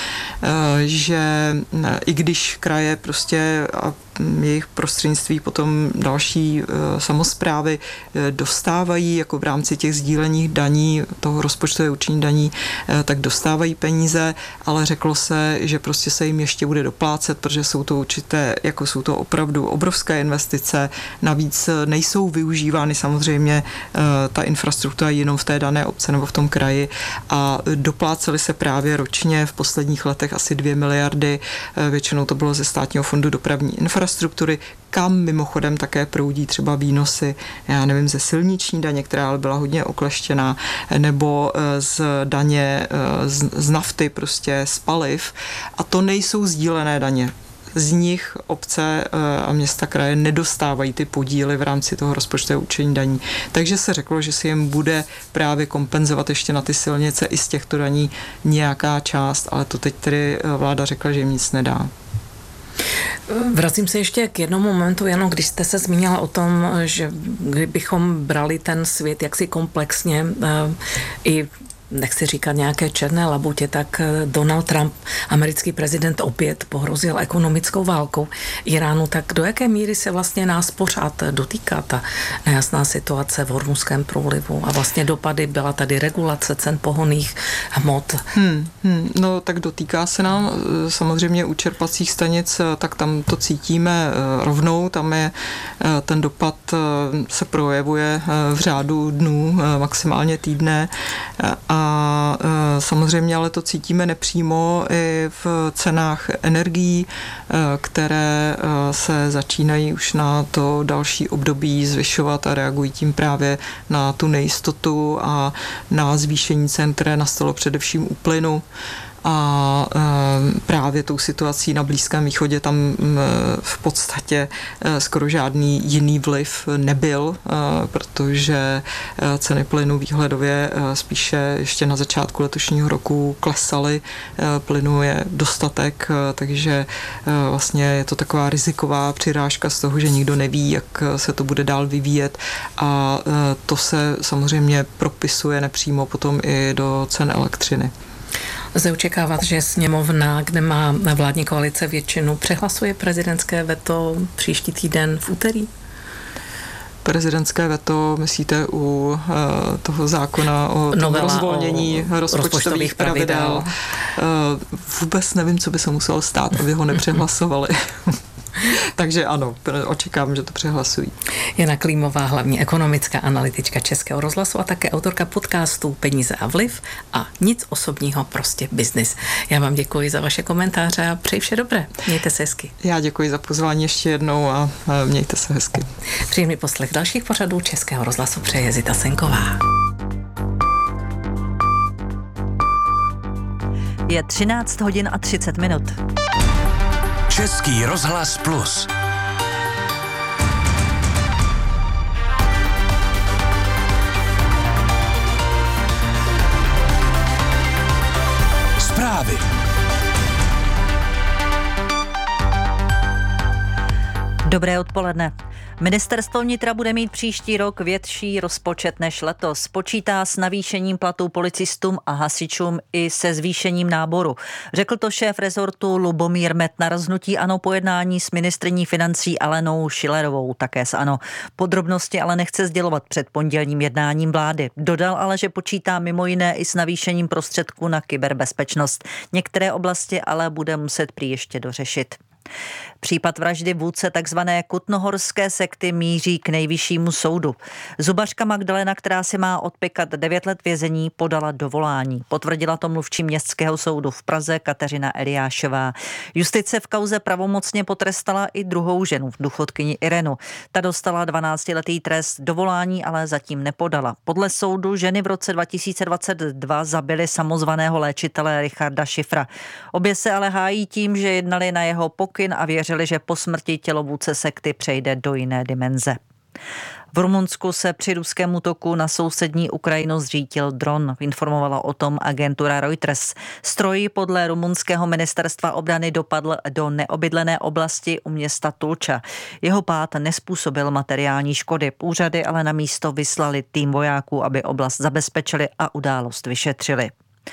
že i když kraje prostě a jejich prostřednictví potom další e, samosprávy e, dostávají jako v rámci těch sdílených daní, toho rozpočtového určení daní, e, tak dostávají peníze, ale řeklo se, že prostě se jim ještě bude doplácet, protože jsou to určité, jako jsou to opravdu obrovské investice, navíc nejsou využívány samozřejmě e, ta infrastruktura jenom v té dané obce nebo v tom kraji a dopláceli se právě ročně v posledních letech asi dvě miliardy, e, většinou to bylo ze Státního fondu dopravní infrastruktury, infrastruktury, kam mimochodem také proudí třeba výnosy, já nevím, ze silniční daně, která byla hodně okleštěná, nebo z daně z, z nafty, prostě z paliv. A to nejsou sdílené daně. Z nich obce a města kraje nedostávají ty podíly v rámci toho rozpočtového určení daní. Takže se řeklo, že si jim bude právě kompenzovat ještě na ty silnice i z těchto daní nějaká část, ale to teď tedy vláda řekla, že jim nic nedá. Vracím se ještě k jednomu momentu, jenom když jste se zmínila o tom, že kdybychom brali ten svět jaksi komplexně i nechci říkat nějaké černé labutě, tak Donald Trump, americký prezident, opět pohrozil ekonomickou válkou Iránu. Tak do jaké míry se vlastně nás pořád dotýká ta nejasná situace v Hormuzském průlivu a vlastně dopady, byla tady regulace cen pohonných hmot? Hmm, hmm, no tak dotýká se nám samozřejmě u čerpacích stanic, tak tam to cítíme rovnou, tam je ten dopad se projevuje v řádu dnů, maximálně týdne a A samozřejmě ale to cítíme nepřímo i v cenách energií, které se začínají už na to další období zvyšovat a reagují tím právě na tu nejistotu a na zvýšení cen, které nastalo především u plynu. A e, právě tou situací na Blízkém východě tam e, v podstatě e, skoro žádný jiný vliv nebyl, e, protože e, ceny plynu výhledově e, spíše ještě na začátku letošního roku klesaly. E, plynu je dostatek, e, takže e, vlastně je to taková riziková přirážka z toho, že nikdo neví, jak se to bude dál vyvíjet a e, to se samozřejmě propisuje nepřímo potom i do cen elektřiny. Lze očekávat, že sněmovna, kde má vládní koalice většinu, přehlasuje prezidentské veto příští týden v úterý? Prezidentské veto, myslíte u uh, toho zákona o tom rozvolnění o rozpočtových pravidel? pravidel. Uh, vůbec nevím, co by se muselo stát, aby ho nepřehlasovali. Takže ano, očekávám, že to přehlasují. Jana Klímová, hlavní ekonomická analytička Českého rozhlasu a také autorka podcastu Peníze a vliv a nic osobního, prostě biznis. Já vám děkuji za vaše komentáře a přeji vše dobré. Mějte se hezky. Já děkuji za pozvání ještě jednou a mějte se hezky. Příjemný poslech dalších pořadů Českého rozhlasu přeje Zita Senková. Je třináct hodin a třicet minut. Český rozhlas plus. Zprávy. Dobré odpoledne. Ministerstvo vnitra bude mít příští rok větší rozpočet než letos. Počítá s navýšením platů policistům a hasičům i se zvýšením náboru. Řekl to šéf rezortu Lubomír Metnar z hnutí ANO po jednání s ministryní financí Alenou Schillerovou, také z ANO. Podrobnosti ale nechce sdělovat před pondělním jednáním vlády. Dodal ale, že počítá mimo jiné i s navýšením prostředků na kyberbezpečnost. Některé oblasti ale bude muset prý ještě dořešit. Případ vraždy vůdce takzvané kutnohorské sekty míří k nejvyššímu soudu. Zubařka Magdalena, která si má odpěkat devět let vězení, podala dovolání. Potvrdila to mluvčí městského soudu v Praze Kateřina Eliášová. Justice v kauze pravomocně potrestala i druhou ženu, důchodkyni Irenu. Ta dostala dvanáctiletý trest, dovolání ale zatím nepodala. Podle soudu ženy v roce dva tisíce dvacet dva zabily samozvaného léčitele Richarda Šifra. Obě se ale hájí tím, že jednali na jeho pokyn a věřili, že po smrti tělo vůdce sekty přejde do jiné dimenze. V Rumunsku se při ruském útoku na sousední Ukrajinu zřítil dron, informovala o tom agentura Reuters. Stroj podle rumunského ministerstva obrany dopadl do neobydlené oblasti u města Tulča. Jeho pád nezpůsobil materiální škody. Úřady ale na místo vyslali tým vojáků, aby oblast zabezpečili a událost vyšetřili.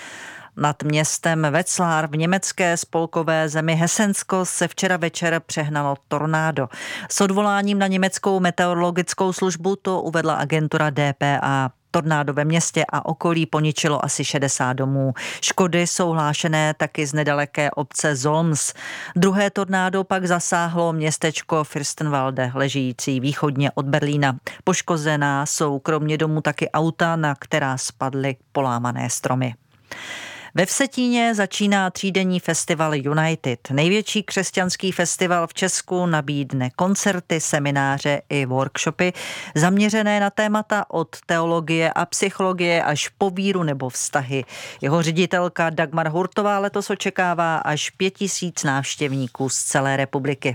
Nad městem Wetzlar v německé spolkové zemi Hesensko se včera večer přehnalo tornádo. S odvoláním na německou meteorologickou službu to uvedla agentura D P A. Tornádo ve městě a okolí poničilo asi šedesát domů. Škody jsou hlášené taky z nedaleké obce Solms. Druhé tornádo pak zasáhlo městečko Fürstenwalde, ležící východně od Berlína. Poškozená jsou kromě domů taky auta, na která spadly polámané stromy. Ve Vsetíně začíná třídenní festival United. Největší křesťanský festival v Česku nabídne koncerty, semináře i workshopy zaměřené na témata od teologie a psychologie až po víru nebo vztahy. Jeho ředitelka Dagmar Hurtová letos očekává až pět tisíc návštěvníků z celé republiky.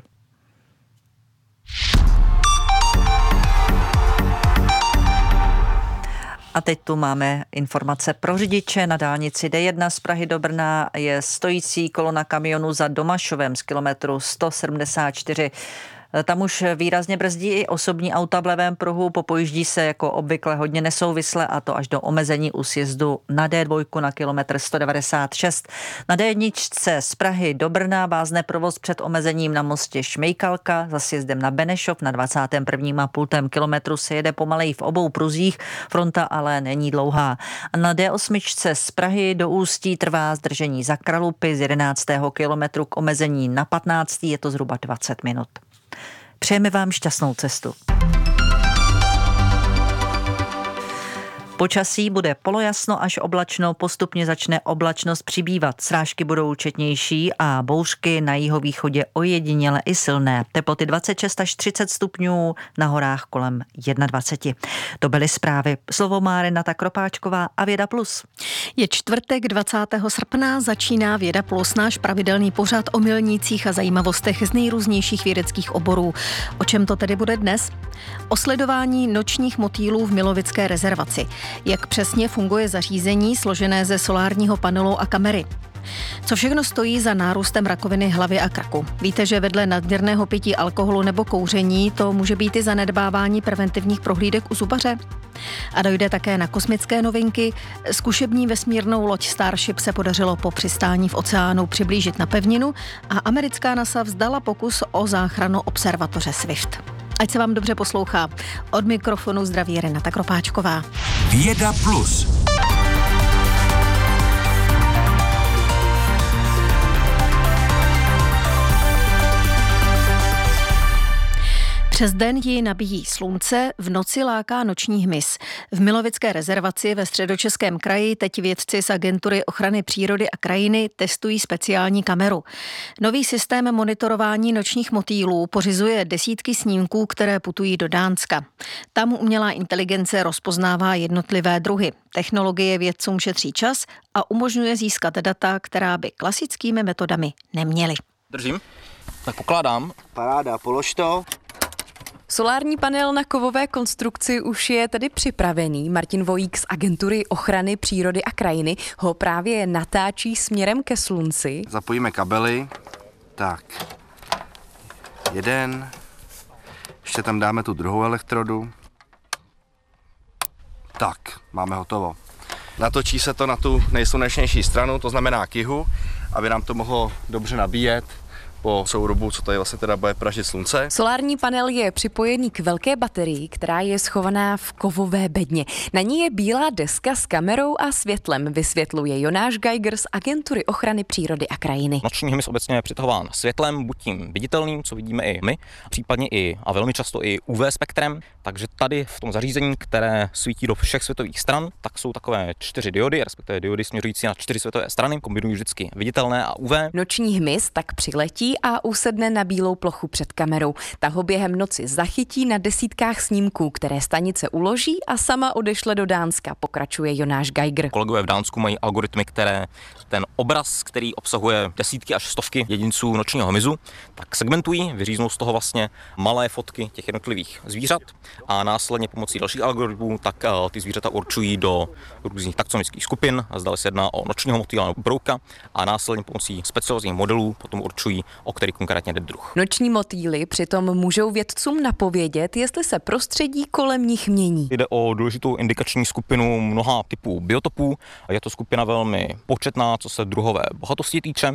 A teď tu máme informace pro řidiče. Na dálnici D jedna z Prahy do Brna je stojící kolona kamionu za Domašovem z kilometru sto sedmdesát čtyři. Tam už výrazně brzdí i osobní auta v levém pruhu, popojíždí se jako obvykle hodně nesouvisle a to až do omezení u sjezdu na D dva na kilometr sto devadesát šest. Na D jedna z Prahy do Brna vázne provoz před omezením na mostě Šmejkalka, za sjezdem na Benešov na dvacátém prvním a půl kilometru se jede pomaleji v obou pruzích, fronta ale není dlouhá. Na D osm z Prahy do Ústí trvá zdržení za Kralupy z jedenáctého kilometru k omezení na patnáctý je to zhruba dvacet minut. Přejeme vám šťastnou cestu. Počasí bude polojasno až oblačno, postupně začne oblačnost přibývat. Srážky budou četnější a bouřky na jihovýchodě ojediněle i silné. Teploty dvacet šest až třicet stupňů, na horách kolem dvacet jedna. To byly zprávy. Slovo má Renata Kropáčková a Věda Plus. Je čtvrtek dvacátého srpna, začíná Věda Plus, náš pravidelný pořad o milnících a zajímavostech z nejrůznějších vědeckých oborů. O čem to tedy bude dnes? O sledování nočních motýlů v Milovické rezervaci. Jak přesně funguje zařízení složené ze solárního panelu a kamery. Co všechno stojí za nárůstem rakoviny hlavy a krku? Víte, že vedle nadměrného pití alkoholu nebo kouření to může být i zanedbávání preventivních prohlídek u zubaře? A dojde také na kosmické novinky. Zkušební vesmírnou loď Starship se podařilo po přistání v oceánu přiblížit na pevninu a americká NASA vzdala pokus o záchranu observatoře Swift. Ať se vám dobře poslouchá. Od mikrofonu zdraví Renata Kropáčková. Věda Plus. Přes den ji nabíjí slunce, v noci láká noční hmyz. V Milovické rezervaci ve Středočeském kraji teď vědci z Agentury ochrany přírody a krajiny testují speciální kameru. Nový systém monitorování nočních motýlů pořizuje desítky snímků, které putují do Dánska. Tam umělá inteligence rozpoznává jednotlivé druhy. Technologie vědcům šetří čas a umožňuje získat data, která by klasickými metodami neměly. Držím, tak pokládám. Paráda, polož to. Solární panel na kovové konstrukci už je tedy připravený. Martin Vojík z Agentury ochrany přírody a krajiny ho právě natáčí směrem ke slunci. Zapojíme kabely. Tak. Jeden, Ještě tam dáme tu druhou elektrodu. Tak, máme hotovo. Natočí se to na tu nejslunečnější stranu, to znamená k jihu, aby nám to mohlo dobře nabíjet po soudobu, co tady vlastně teda bude pražit slunce. Solární panel je připojený k velké baterii, která je schovaná v kovové bedně. Na ní je bílá deska s kamerou a světlem, vysvětluje Jonáš Geiger z Agentury ochrany přírody a krajiny. Noční hmyz obecně je přitahován světlem, buď tím viditelným, co vidíme i my, případně i a velmi často i U V spektrem. Takže tady v tom zařízení, které svítí do všech světových stran, tak jsou takové čtyři diody, respektive diody směřující na čtyři světové strany, kombinují vždycky viditelné a U V. Noční hmyz tak přiletí a usedne na bílou plochu před kamerou. Ta ho během noci zachytí na desítkách snímků, které stanice uloží a sama odešle do Dánska, pokračuje Jonáš Geiger. Kolegové v Dánsku mají algoritmy, které ten obraz, který obsahuje desítky až stovky jedinců nočního hmyzu, tak segmentují, vyříznou z toho vlastně malé fotky těch jednotlivých zvířat a následně pomocí dalších algoritmů tak ty zvířata určují do různých taxonomických skupin, zdali se jedná o nočního motýla nebo brouka a následně pomocí specializovaných modelů potom určují, o který konkrétně jde druh. Noční motýly přitom můžou vědcům napovědět, jestli se prostředí kolem nich mění. Jde o důležitou indikační skupinu mnoha typů biotopů. Je to skupina velmi početná, co se druhové bohatosti týče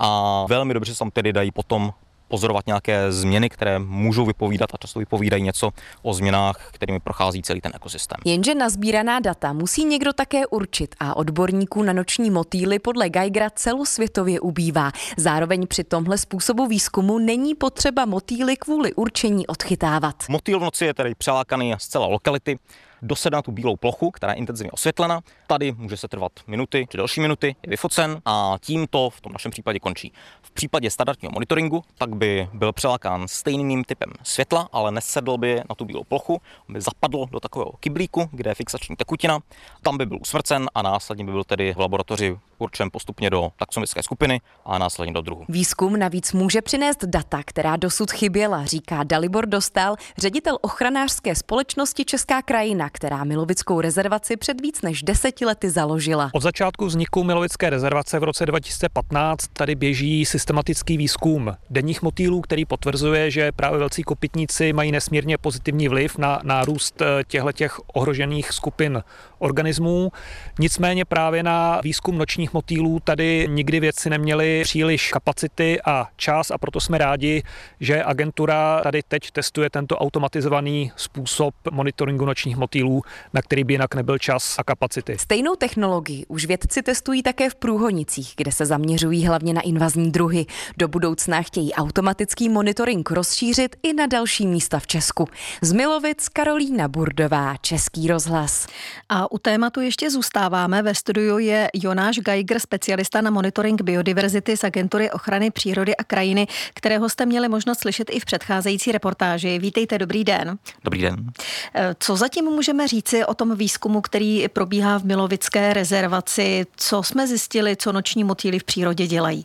a velmi dobře se tam tedy dají potom pozorovat nějaké změny, které můžou vypovídat a často vypovídají něco o změnách, kterými prochází celý ten ekosystém. Jenže nazbíraná data musí někdo také určit a odborníků na noční motýly podle Geigera celosvětově ubývá. Zároveň při tomhle způsobu výzkumu není potřeba motýly kvůli určení odchytávat. Motýl v noci je tedy přelákaný z celé lokality, dosedne na tu bílou plochu, která je intenzivně osvětlena. Tady může se trvat minuty či další minuty, je vyfocen a tím to v tom našem případě končí. V případě standardního monitoringu tak by byl přelákán stejným typem světla, ale nesedl by na tu bílou plochu, by zapadl do takového kyblíku, kde je fixační tekutina, tam by byl usmrcen a následně by byl tedy v laboratoři určen postupně do taxonomické skupiny a následně do druhu. Výzkum navíc může přinést data, která dosud chyběla, říká Dalibor Dostál, ředitel ochranářské společnosti Česká krajina, která Milovickou rezervaci před víc než deseti lety založila. Od začátku vzniku Milovické rezervace v roce dva tisíce patnáct tady běží systematický výzkum denních motýlů, který potvrzuje, že právě velcí kopytníci mají nesmírně pozitivní vliv na nárůst těchto ohrožených skupin organismů. Nicméně právě na výzkum nočních motýlů tady nikdy vědci neměli příliš kapacity a čas a proto jsme rádi, že agentura tady teď testuje tento automatizovaný způsob monitoringu nočních motýlů, na který by jinak nebyl čas a kapacity. Stejnou technologii už vědci testují také v Průhonicích, kde se zaměřují hlavně na invazní druhy. Do budoucna chtějí automatický monitoring rozšířit i na další místa v Česku. Z Milovic Karolína Burdová, Český rozhlas. A u tématu ještě zůstáváme. Ve studiu je Jonáš Geiger, specialista na monitoring biodiverzity z Agentury ochrany přírody a krajiny, kterého jste měli možnost slyšet i v předcházející reportáži. Vítejte, dobrý den. Dobrý den. Co zatím můžeme říci o tom výzkumu, který probíhá v Milovické rezervaci? Co jsme zjistili, co noční motýly v přírodě dělají?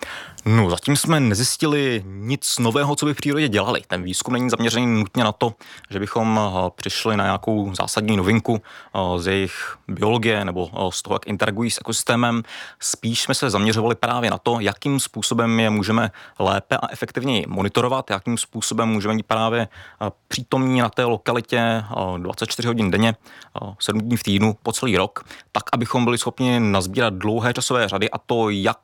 No, zatím jsme nezjistili nic nového, co by v přírodě dělali. Ten výzkum není zaměřený nutně na to, že bychom přišli na nějakou zásadní novinku z jejich biologie nebo z toho, jak interagují s ekosystémem. Spíš jsme se zaměřovali právě na to, jakým způsobem je můžeme lépe a efektivněji monitorovat, jakým způsobem můžeme být právě přítomní na té lokalitě dvacet čtyři hodin denně, sedm dní v týdnu po celý rok, tak, abychom byli schopni nazbírat dlouhé časové řady a to jak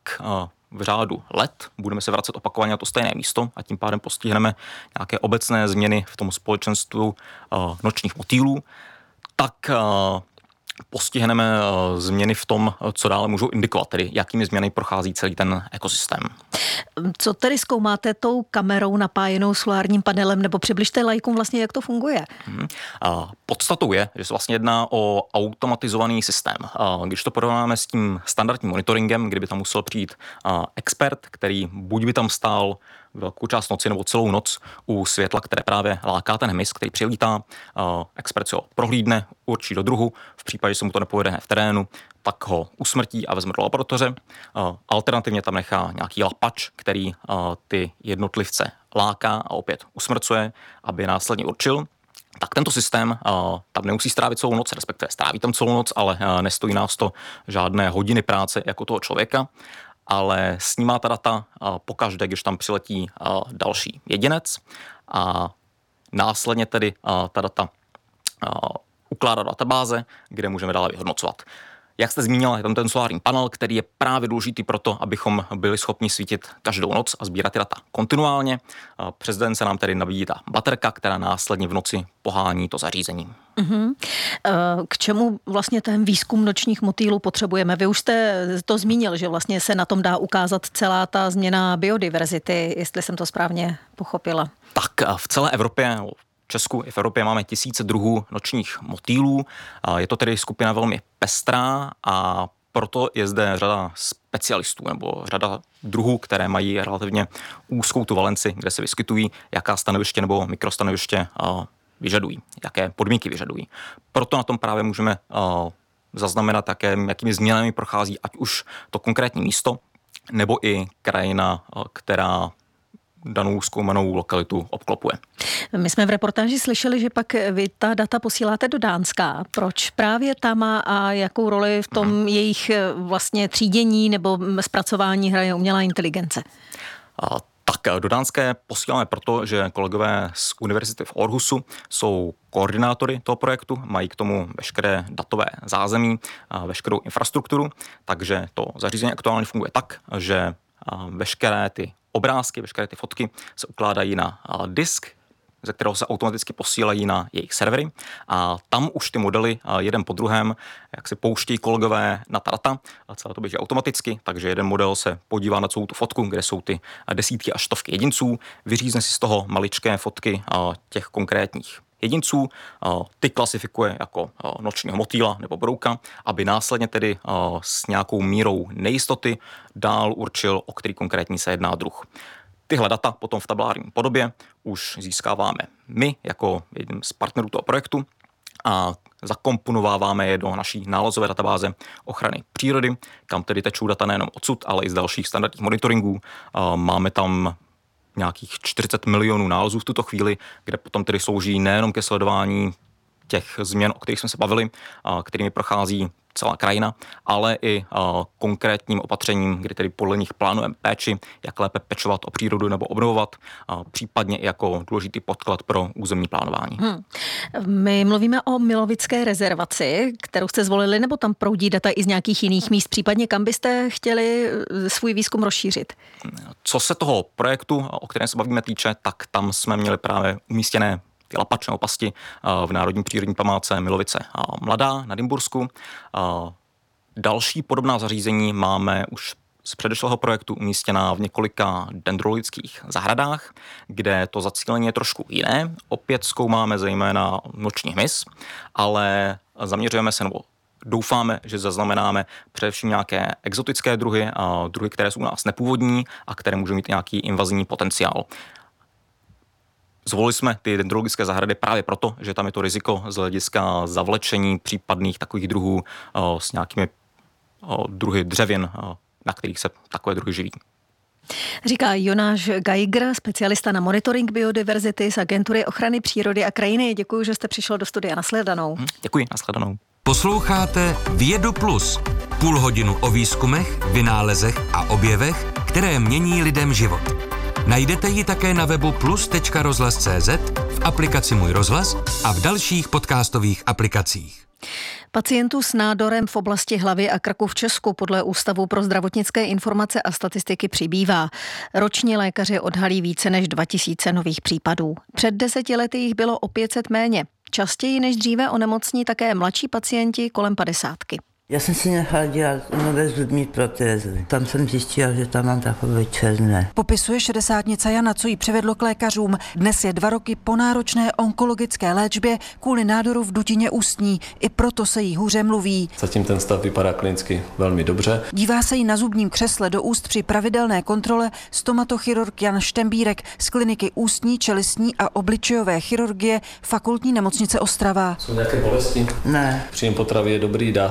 v řádu let, budeme se vracet opakovaně na to stejné místo a tím pádem postihneme nějaké obecné změny v tom společenstvu uh, nočních motýlů, tak uh, postihneme uh, změny v tom, co dále můžou indikovat, tedy jakými změny prochází celý ten ekosystém. Co tedy zkoumáte tou kamerou napájenou solárním panelem, nebo přibližte laikům vlastně, jak to funguje? Hmm. Uh, podstatou je, že se vlastně jedná o automatizovaný systém. Uh, když to porovnáme s tím standardním monitoringem, kdyby tam musel přijít uh, expert, který buď by tam stál velkou část noci nebo celou noc u světla, které právě láká ten hmyz, který přilítá, uh, expert si ho prohlídne, určí do druhu, v případě, že se mu to nepovede v terénu, tak ho usmrtí a vezme do laboratoře. Uh, alternativně tam nechá nějaký lapač, který uh, ty jednotlivce láká a opět usmrcuje, aby následně určil. Tak tento systém uh, tam nemusí strávit celou noc, respektive stráví tam celou noc, ale uh, nestojí nás to žádné hodiny práce jako toho člověka, ale snímá ta data uh, pokaždé, když tam přiletí uh, další jedinec a následně tedy ta data ukládá do databáze, kde můžeme dále vyhodnocovat. Jak jste zmínila, je tam ten solární panel, který je právě důležitý proto, abychom byli schopni svítit každou noc a sbírat ty data kontinuálně. Přes den se nám tedy nabíjí ta baterka, která následně v noci pohání to zařízení. Uh-huh. K čemu vlastně ten výzkum nočních motýlů potřebujeme? Vy už jste to zmínil, že vlastně se na tom dá ukázat celá ta změna biodiverzity, jestli jsem to správně pochopila. Tak v celé Evropě, v Česku i v Evropě máme tisíce druhů nočních motýlů. Je to tedy skupina velmi pestrá a proto je zde řada specialistů nebo řada druhů, které mají relativně úzkou tu valenci, kde se vyskytují, jaká stanoviště nebo mikrostanoviště vyžadují, jaké podmínky vyžadují. Proto na tom právě můžeme zaznamenat také, jakými změnami prochází ať už to konkrétní místo, nebo i krajina, která danou zkoumanou lokalitu obklopuje. My jsme v reportáži slyšeli, že pak vy ta data posíláte do Dánska. Proč právě tam a jakou roli v tom hmm. jejich vlastně třídění nebo zpracování hraje umělá inteligence? A tak do Dánské posíláme proto, že kolegové z univerzity v Aarhusu jsou koordinátory toho projektu, mají k tomu veškeré datové zázemí, veškerou infrastrukturu, takže to zařízení aktuálně funguje tak, že veškeré ty obrázky, veškeré ty fotky se ukládají na disk, ze kterého se automaticky posílají na jejich servery a tam už ty modely jeden po druhém, jak si pouštějí kolegové na ta data, a celé to běží automaticky, takže jeden model se podívá na celou tu fotku, kde jsou ty desítky až stovky jedinců, vyřízne si z toho maličké fotky těch konkrétních jedinců, ty klasifikuje jako nočního motýla nebo brouka, aby následně tedy s nějakou mírou nejistoty dál určil, o který konkrétní se jedná druh. Tyhle data potom v tabulární podobě už získáváme my jako jeden z partnerů toho projektu a zakomponováváme je do naší nálezové databáze ochrany přírody, kam tedy tečou data nejenom odsud, ale i z dalších standardních monitoringů. Máme tam nějakých čtyřicet milionů nálezů v tuto chvíli, kde potom tedy slouží nejenom ke sledování těch změn, o kterých jsme se bavili, kterými prochází celá krajina, ale i konkrétním opatřením, kdy tedy podle nich plánujeme péči, jak lépe pečovat o přírodu nebo obnovovat, případně i jako důležitý podklad pro územní plánování. Hmm. My mluvíme o Milovické rezervaci, kterou jste zvolili, nebo tam proudí data i z nějakých jiných míst, případně kam byste chtěli svůj výzkum rozšířit? Co se toho projektu, o kterém se bavíme, týče, tak tam jsme měli právě umístěné ty lapačné opasti v Národní přírodní památce Milovice Mladá na Dymbursku. Další podobná zařízení máme už z předešlého projektu umístěná v několika dendrologických zahradách, kde to zacílení je trošku jiné. Opět zkoumáme zejména noční hmyz, ale zaměřujeme se nebo doufáme, že zaznamenáme především nějaké exotické druhy, a druhy, které jsou u nás nepůvodní a které můžou mít nějaký invazní potenciál. Zvolili jsme ty dendrologické zahrady právě proto, že tam je to riziko z hlediska zavlečení případných takových druhů o, s nějakými o, druhy dřevin, o, na kterých se takové druhy živí. Říká Jonáš Geiger, specialista na monitoring biodiverzity z Agentury ochrany přírody a krajiny. Děkuji, že jste přišel do studia. Nashledanou. Děkuji, nashledanou. Posloucháte Vědu Plus. Půl hodinu o výzkumech, vynálezech a objevech, které mění lidem život. Najdete ji také na webu plus tečka rozhlas tečka cé zet, v aplikaci Můj rozhlas a v dalších podcastových aplikacích. Pacientů s nádorem v oblasti hlavy a krku v Česku podle Ústavu pro zdravotnické informace a statistiky přibývá. Ročně lékaři odhalí více než dva tisíce nových případů. Před deseti lety jich bylo o pět set méně. Častěji než dříve onemocní také mladší pacienti kolem padesátky. Já jsem si nechala dělat nové zubní protézy. Tam jsem zjistila, že tam mám takové černé. Popisuje šedesátnice Jana, co jí přivedlo k lékařům. Dnes je dva roky po náročné onkologické léčbě kvůli nádoru v dutině ústní. I proto se jí hůře mluví. Zatím ten stav vypadá klinicky velmi dobře. Dívá se jí na zubním křesle do úst při pravidelné kontrole stomatochirurg Jan Štembírek z kliniky ústní, čelistní a obličejové chirurgie Fakultní nemocnice Ostrava. Jsou nějaké bolesti? Ne. Příjem potravy je dobrý, dá se?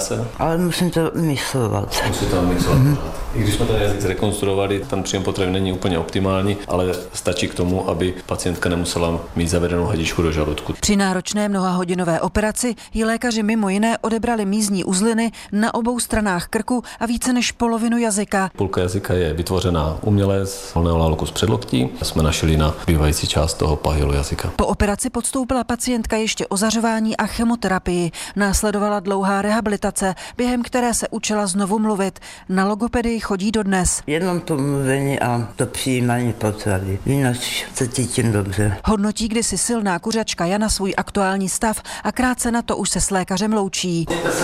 Ale musím to myslovat. Musím to myslovat. Mm-hmm. I když jsme ten jazyk zrekonstruovali, ten příjem potravy není úplně optimální, ale stačí k tomu, aby pacientka nemusela mít zavedenou hadičku do žaludku. Při náročné mnohahodinové operaci jí lékaři mimo jiné odebrali mízní uzliny na obou stranách krku a více než polovinu jazyka. Půlka jazyka je vytvořená uměle z volného laloku z předloktí. Jsme našli na bývající část toho pahilu jazyka. Po operaci podstoupila pacientka ještě ozařování a chemoterapii. Následovala dlouhá rehabilitace, během které se učila znovu mluvit. Na logopedii chodí dodnes. Jenom to mluvení a to přijímání potravy. Jinak se cítím dobře. Hodnotí kdysi silná kuřačka Jana svůj aktuální stav a krátce na to už se s lékařem loučí.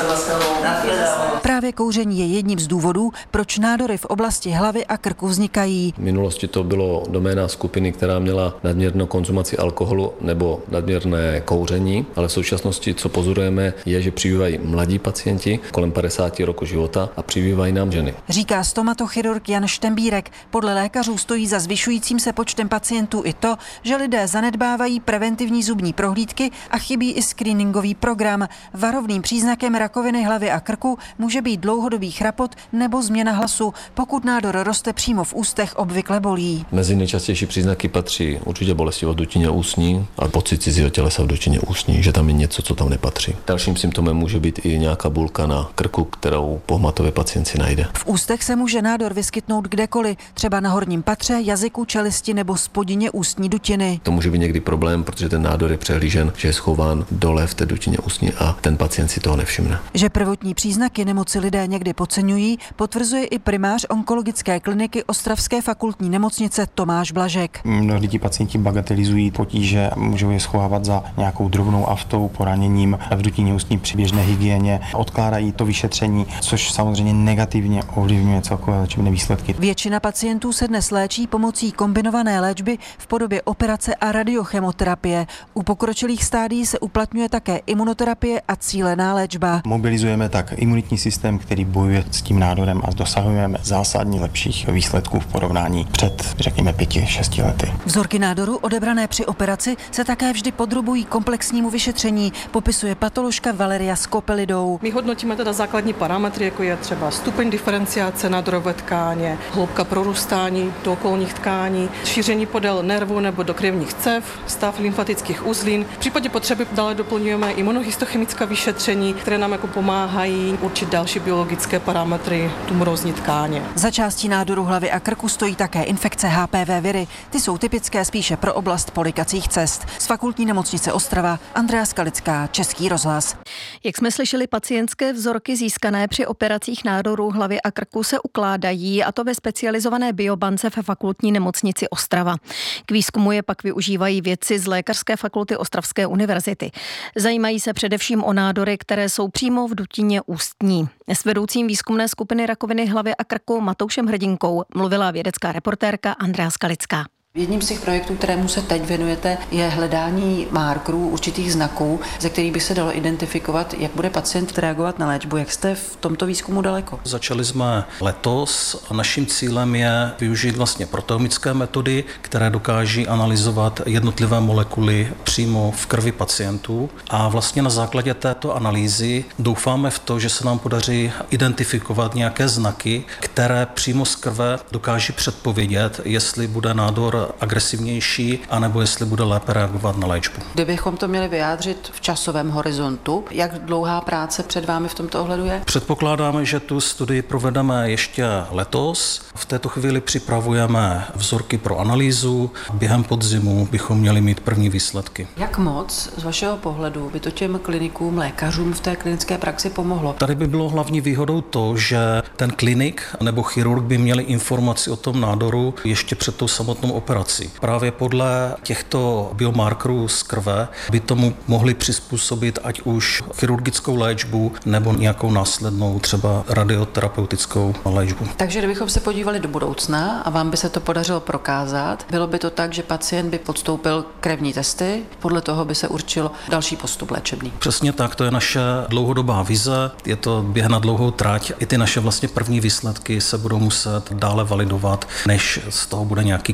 Právě kouření je jedním z důvodů, proč nádory v oblasti hlavy a krku vznikají. V minulosti to bylo doména skupiny, která měla nadměrnou konzumaci alkoholu nebo nadměrné kouření, ale v současnosti, co pozorujeme, je, že přibývají mladí pacienti kolem padesáti roku života a přibývají nám ženy. Říká stomatochirurg Jan Štembírek. Podle lékařů stojí za zvyšujícím se počtem pacientů i to, že lidé zanedbávají preventivní zubní prohlídky a chybí i screeningový program. Varovným příznakem rakoviny hlavy a krku může být dlouhodobý chrapot nebo změna hlasu, pokud nádor roste přímo v ústech, obvykle bolí. Mezi nejčastější příznaky patří určitě bolestivost dutině ústní a pocit cizího tělesa v dutině ústní, že tam je něco, co tam nepatří. Dalším symptomem může být i nějaká bulka na krku, kterou pohmatově pacient si najde. V ústech se může nádor vyskytnout kdekoliv, třeba na horním patře, jazyku, čelisti nebo spodině ústní dutiny. To může být někdy problém, protože ten nádor je přehlížen, že je schován dole v té dutině ústní a ten pacient si toho nevšimne. Že prvotní příznaky nemoci lidé někdy podceňují, potvrzuje i primář onkologické kliniky Ostravské fakultní nemocnice Tomáš Blažek. Mnohdy ti pacienti bagatelizují potíže, můžou je schovávat za nějakou drobnou aftou, poraněním v dutině ústní při běžné hygieně, odkládají to vyšetření, což samozřejmě negativně ovlivňuje celkové léčebné výsledky. Většina pacientů se dnes léčí pomocí kombinované léčby v podobě operace a radiochemoterapie. U pokročilých stádií se uplatňuje také imunoterapie a cílená léčba. Mobilizujeme tak imunitní systém, který bojuje s tím nádorem a dosahujeme zásadně lepších výsledků v porovnání před, řekněme, pěti, šesti lety. Vzorky nádoru odebrané při operaci se také vždy podrobují komplexnímu vyšetření, popisuje patoložka Valeria Skopelidou. My hodnotíme teda základní parametry, jako je třeba stupeň diferenciace nádorové tkáně, hloubka prorůstání do okolních tkání, šíření podél nervů nebo do krevních cév, stav lymfatických uzlin. V případě potřeby dále doplňujeme imunohistochemická vyšetření, které nám jako pomáhají určit další biologické parametry tumorózní tkáně. Za částí nádoru hlavy a krku stojí také infekce H P V viry. Ty jsou typické spíše pro oblast polikacích cest. Z fakultní nemocnice Ostrava Andrea Skalická, Český rozhlas. Jak jsme slyšeli, pacientské vzorky získané při operacích nádorů hlavy a krku se ukládají, a to ve specializované biobance ve fakultní nemocnici Ostrava. K výzkumu je pak využívají vědci z Lékařské fakulty Ostravské univerzity. Zajímají se především o nádory, které jsou přímo v dutině ústní. S vedoucím výzkumné skupiny rakoviny hlavy a krku Matoušem Hrdinkou mluvila vědecká reportérka Andrea Skalická. Jedním z těch projektů, kterému se teď věnujete, je hledání markerů, určitých znaků, ze kterých by se dalo identifikovat, jak bude pacient reagovat na léčbu. Jak jste v tomto výzkumu daleko? Začali jsme letos a naším cílem je využít vlastně proteomické metody, které dokáží analyzovat jednotlivé molekuly přímo v krvi pacientů. A vlastně na základě této analýzy doufáme v to, že se nám podaří identifikovat nějaké znaky, které přímo z krve dokáží předpovědět, jestli bude nádor agresivnější, anebo jestli bude lépe reagovat na léčbu. Kdybychom to měli vyjádřit v časovém horizontu, jak dlouhá práce před vámi v tomto ohledu je? Předpokládáme, že tu studii provedeme ještě letos. V této chvíli připravujeme vzorky pro analýzu. Během podzimu bychom měli mít první výsledky. Jak moc z vašeho pohledu by to těm klinikům, lékařům v té klinické praxi pomohlo? Tady by bylo hlavní výhodou to, že ten klinik nebo chirurg by měli informaci o tom nádoru ještě před tou samotnou operací. Právě podle těchto biomarkerů z krve by tomu mohli přizpůsobit ať už chirurgickou léčbu nebo nějakou následnou třeba radioterapeutickou léčbu. Takže kdybychom se podívali do budoucna a vám by se to podařilo prokázat, bylo by to tak, že pacient by podstoupil krevní testy, podle toho by se určil další postup léčebný. Přesně tak, to je naše dlouhodobá vize, je to běh na dlouhou trať. I ty naše vlastně první výsledky se budou muset dále validovat, než z toho bude nějaký krevní test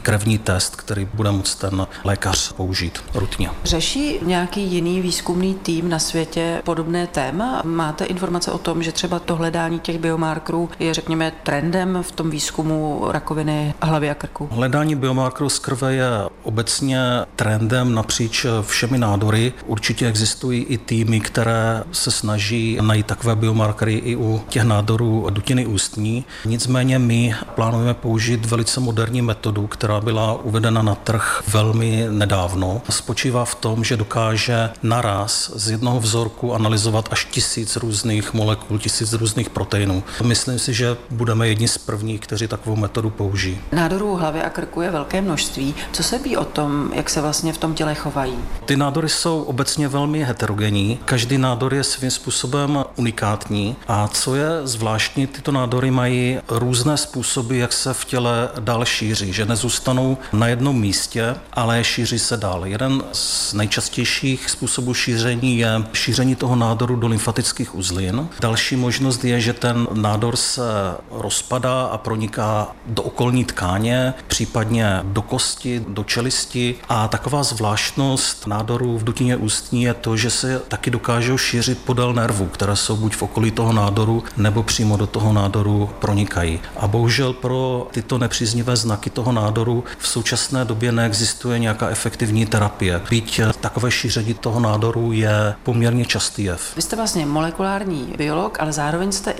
test, který bude moct ten lékař použít rutně. Řeší nějaký jiný výzkumný tým na světě podobné téma? Máte informace o tom, že třeba to hledání těch biomarkerů je, řekněme, trendem v tom výzkumu rakoviny hlavy a krku? Hledání biomarkerů z krve je obecně trendem napříč všemi nádory. Určitě existují i týmy, které se snaží najít takové biomarkery i u těch nádorů dutiny ústní. Nicméně my plánujeme použít velice moderní metodu, která byla uvedena na trh velmi nedávno. Spočívá v tom, že dokáže naraz z jednoho vzorku analyzovat až tisíc různých molekul, tisíc různých proteinů. Myslím si, že budeme jedni z prvních, kteří takovou metodu použijí. Nádorů hlavy a krku je velké množství. Co se ví o tom, jak se vlastně v tom těle chovají? Ty nádory jsou obecně velmi heterogenní. Každý nádor je svým způsobem unikátní a co je zvláštní, tyto nádory mají různé způsoby, jak se v těle dál šíří, že nezůstanou na jednom místě, ale šíří se dál. Jeden z nejčastějších způsobů šíření je šíření toho nádoru do lymfatických uzlin. Další možnost je, že ten nádor se rozpadá a proniká do okolní tkáně, případně do kosti, do čelisti. A taková zvláštnost nádorů v dutině ústní je to, že se taky dokážou šířit podél nervů, které jsou buď v okolí toho nádoru, nebo přímo do toho nádoru pronikají. A bohužel pro tyto nepříznivé znaky toho nádoru v současné době neexistuje nějaká efektivní terapie. Byť takové šíření toho nádoru je poměrně častý jev. Vy jste vlastně molekulární biolog, ale zároveň jste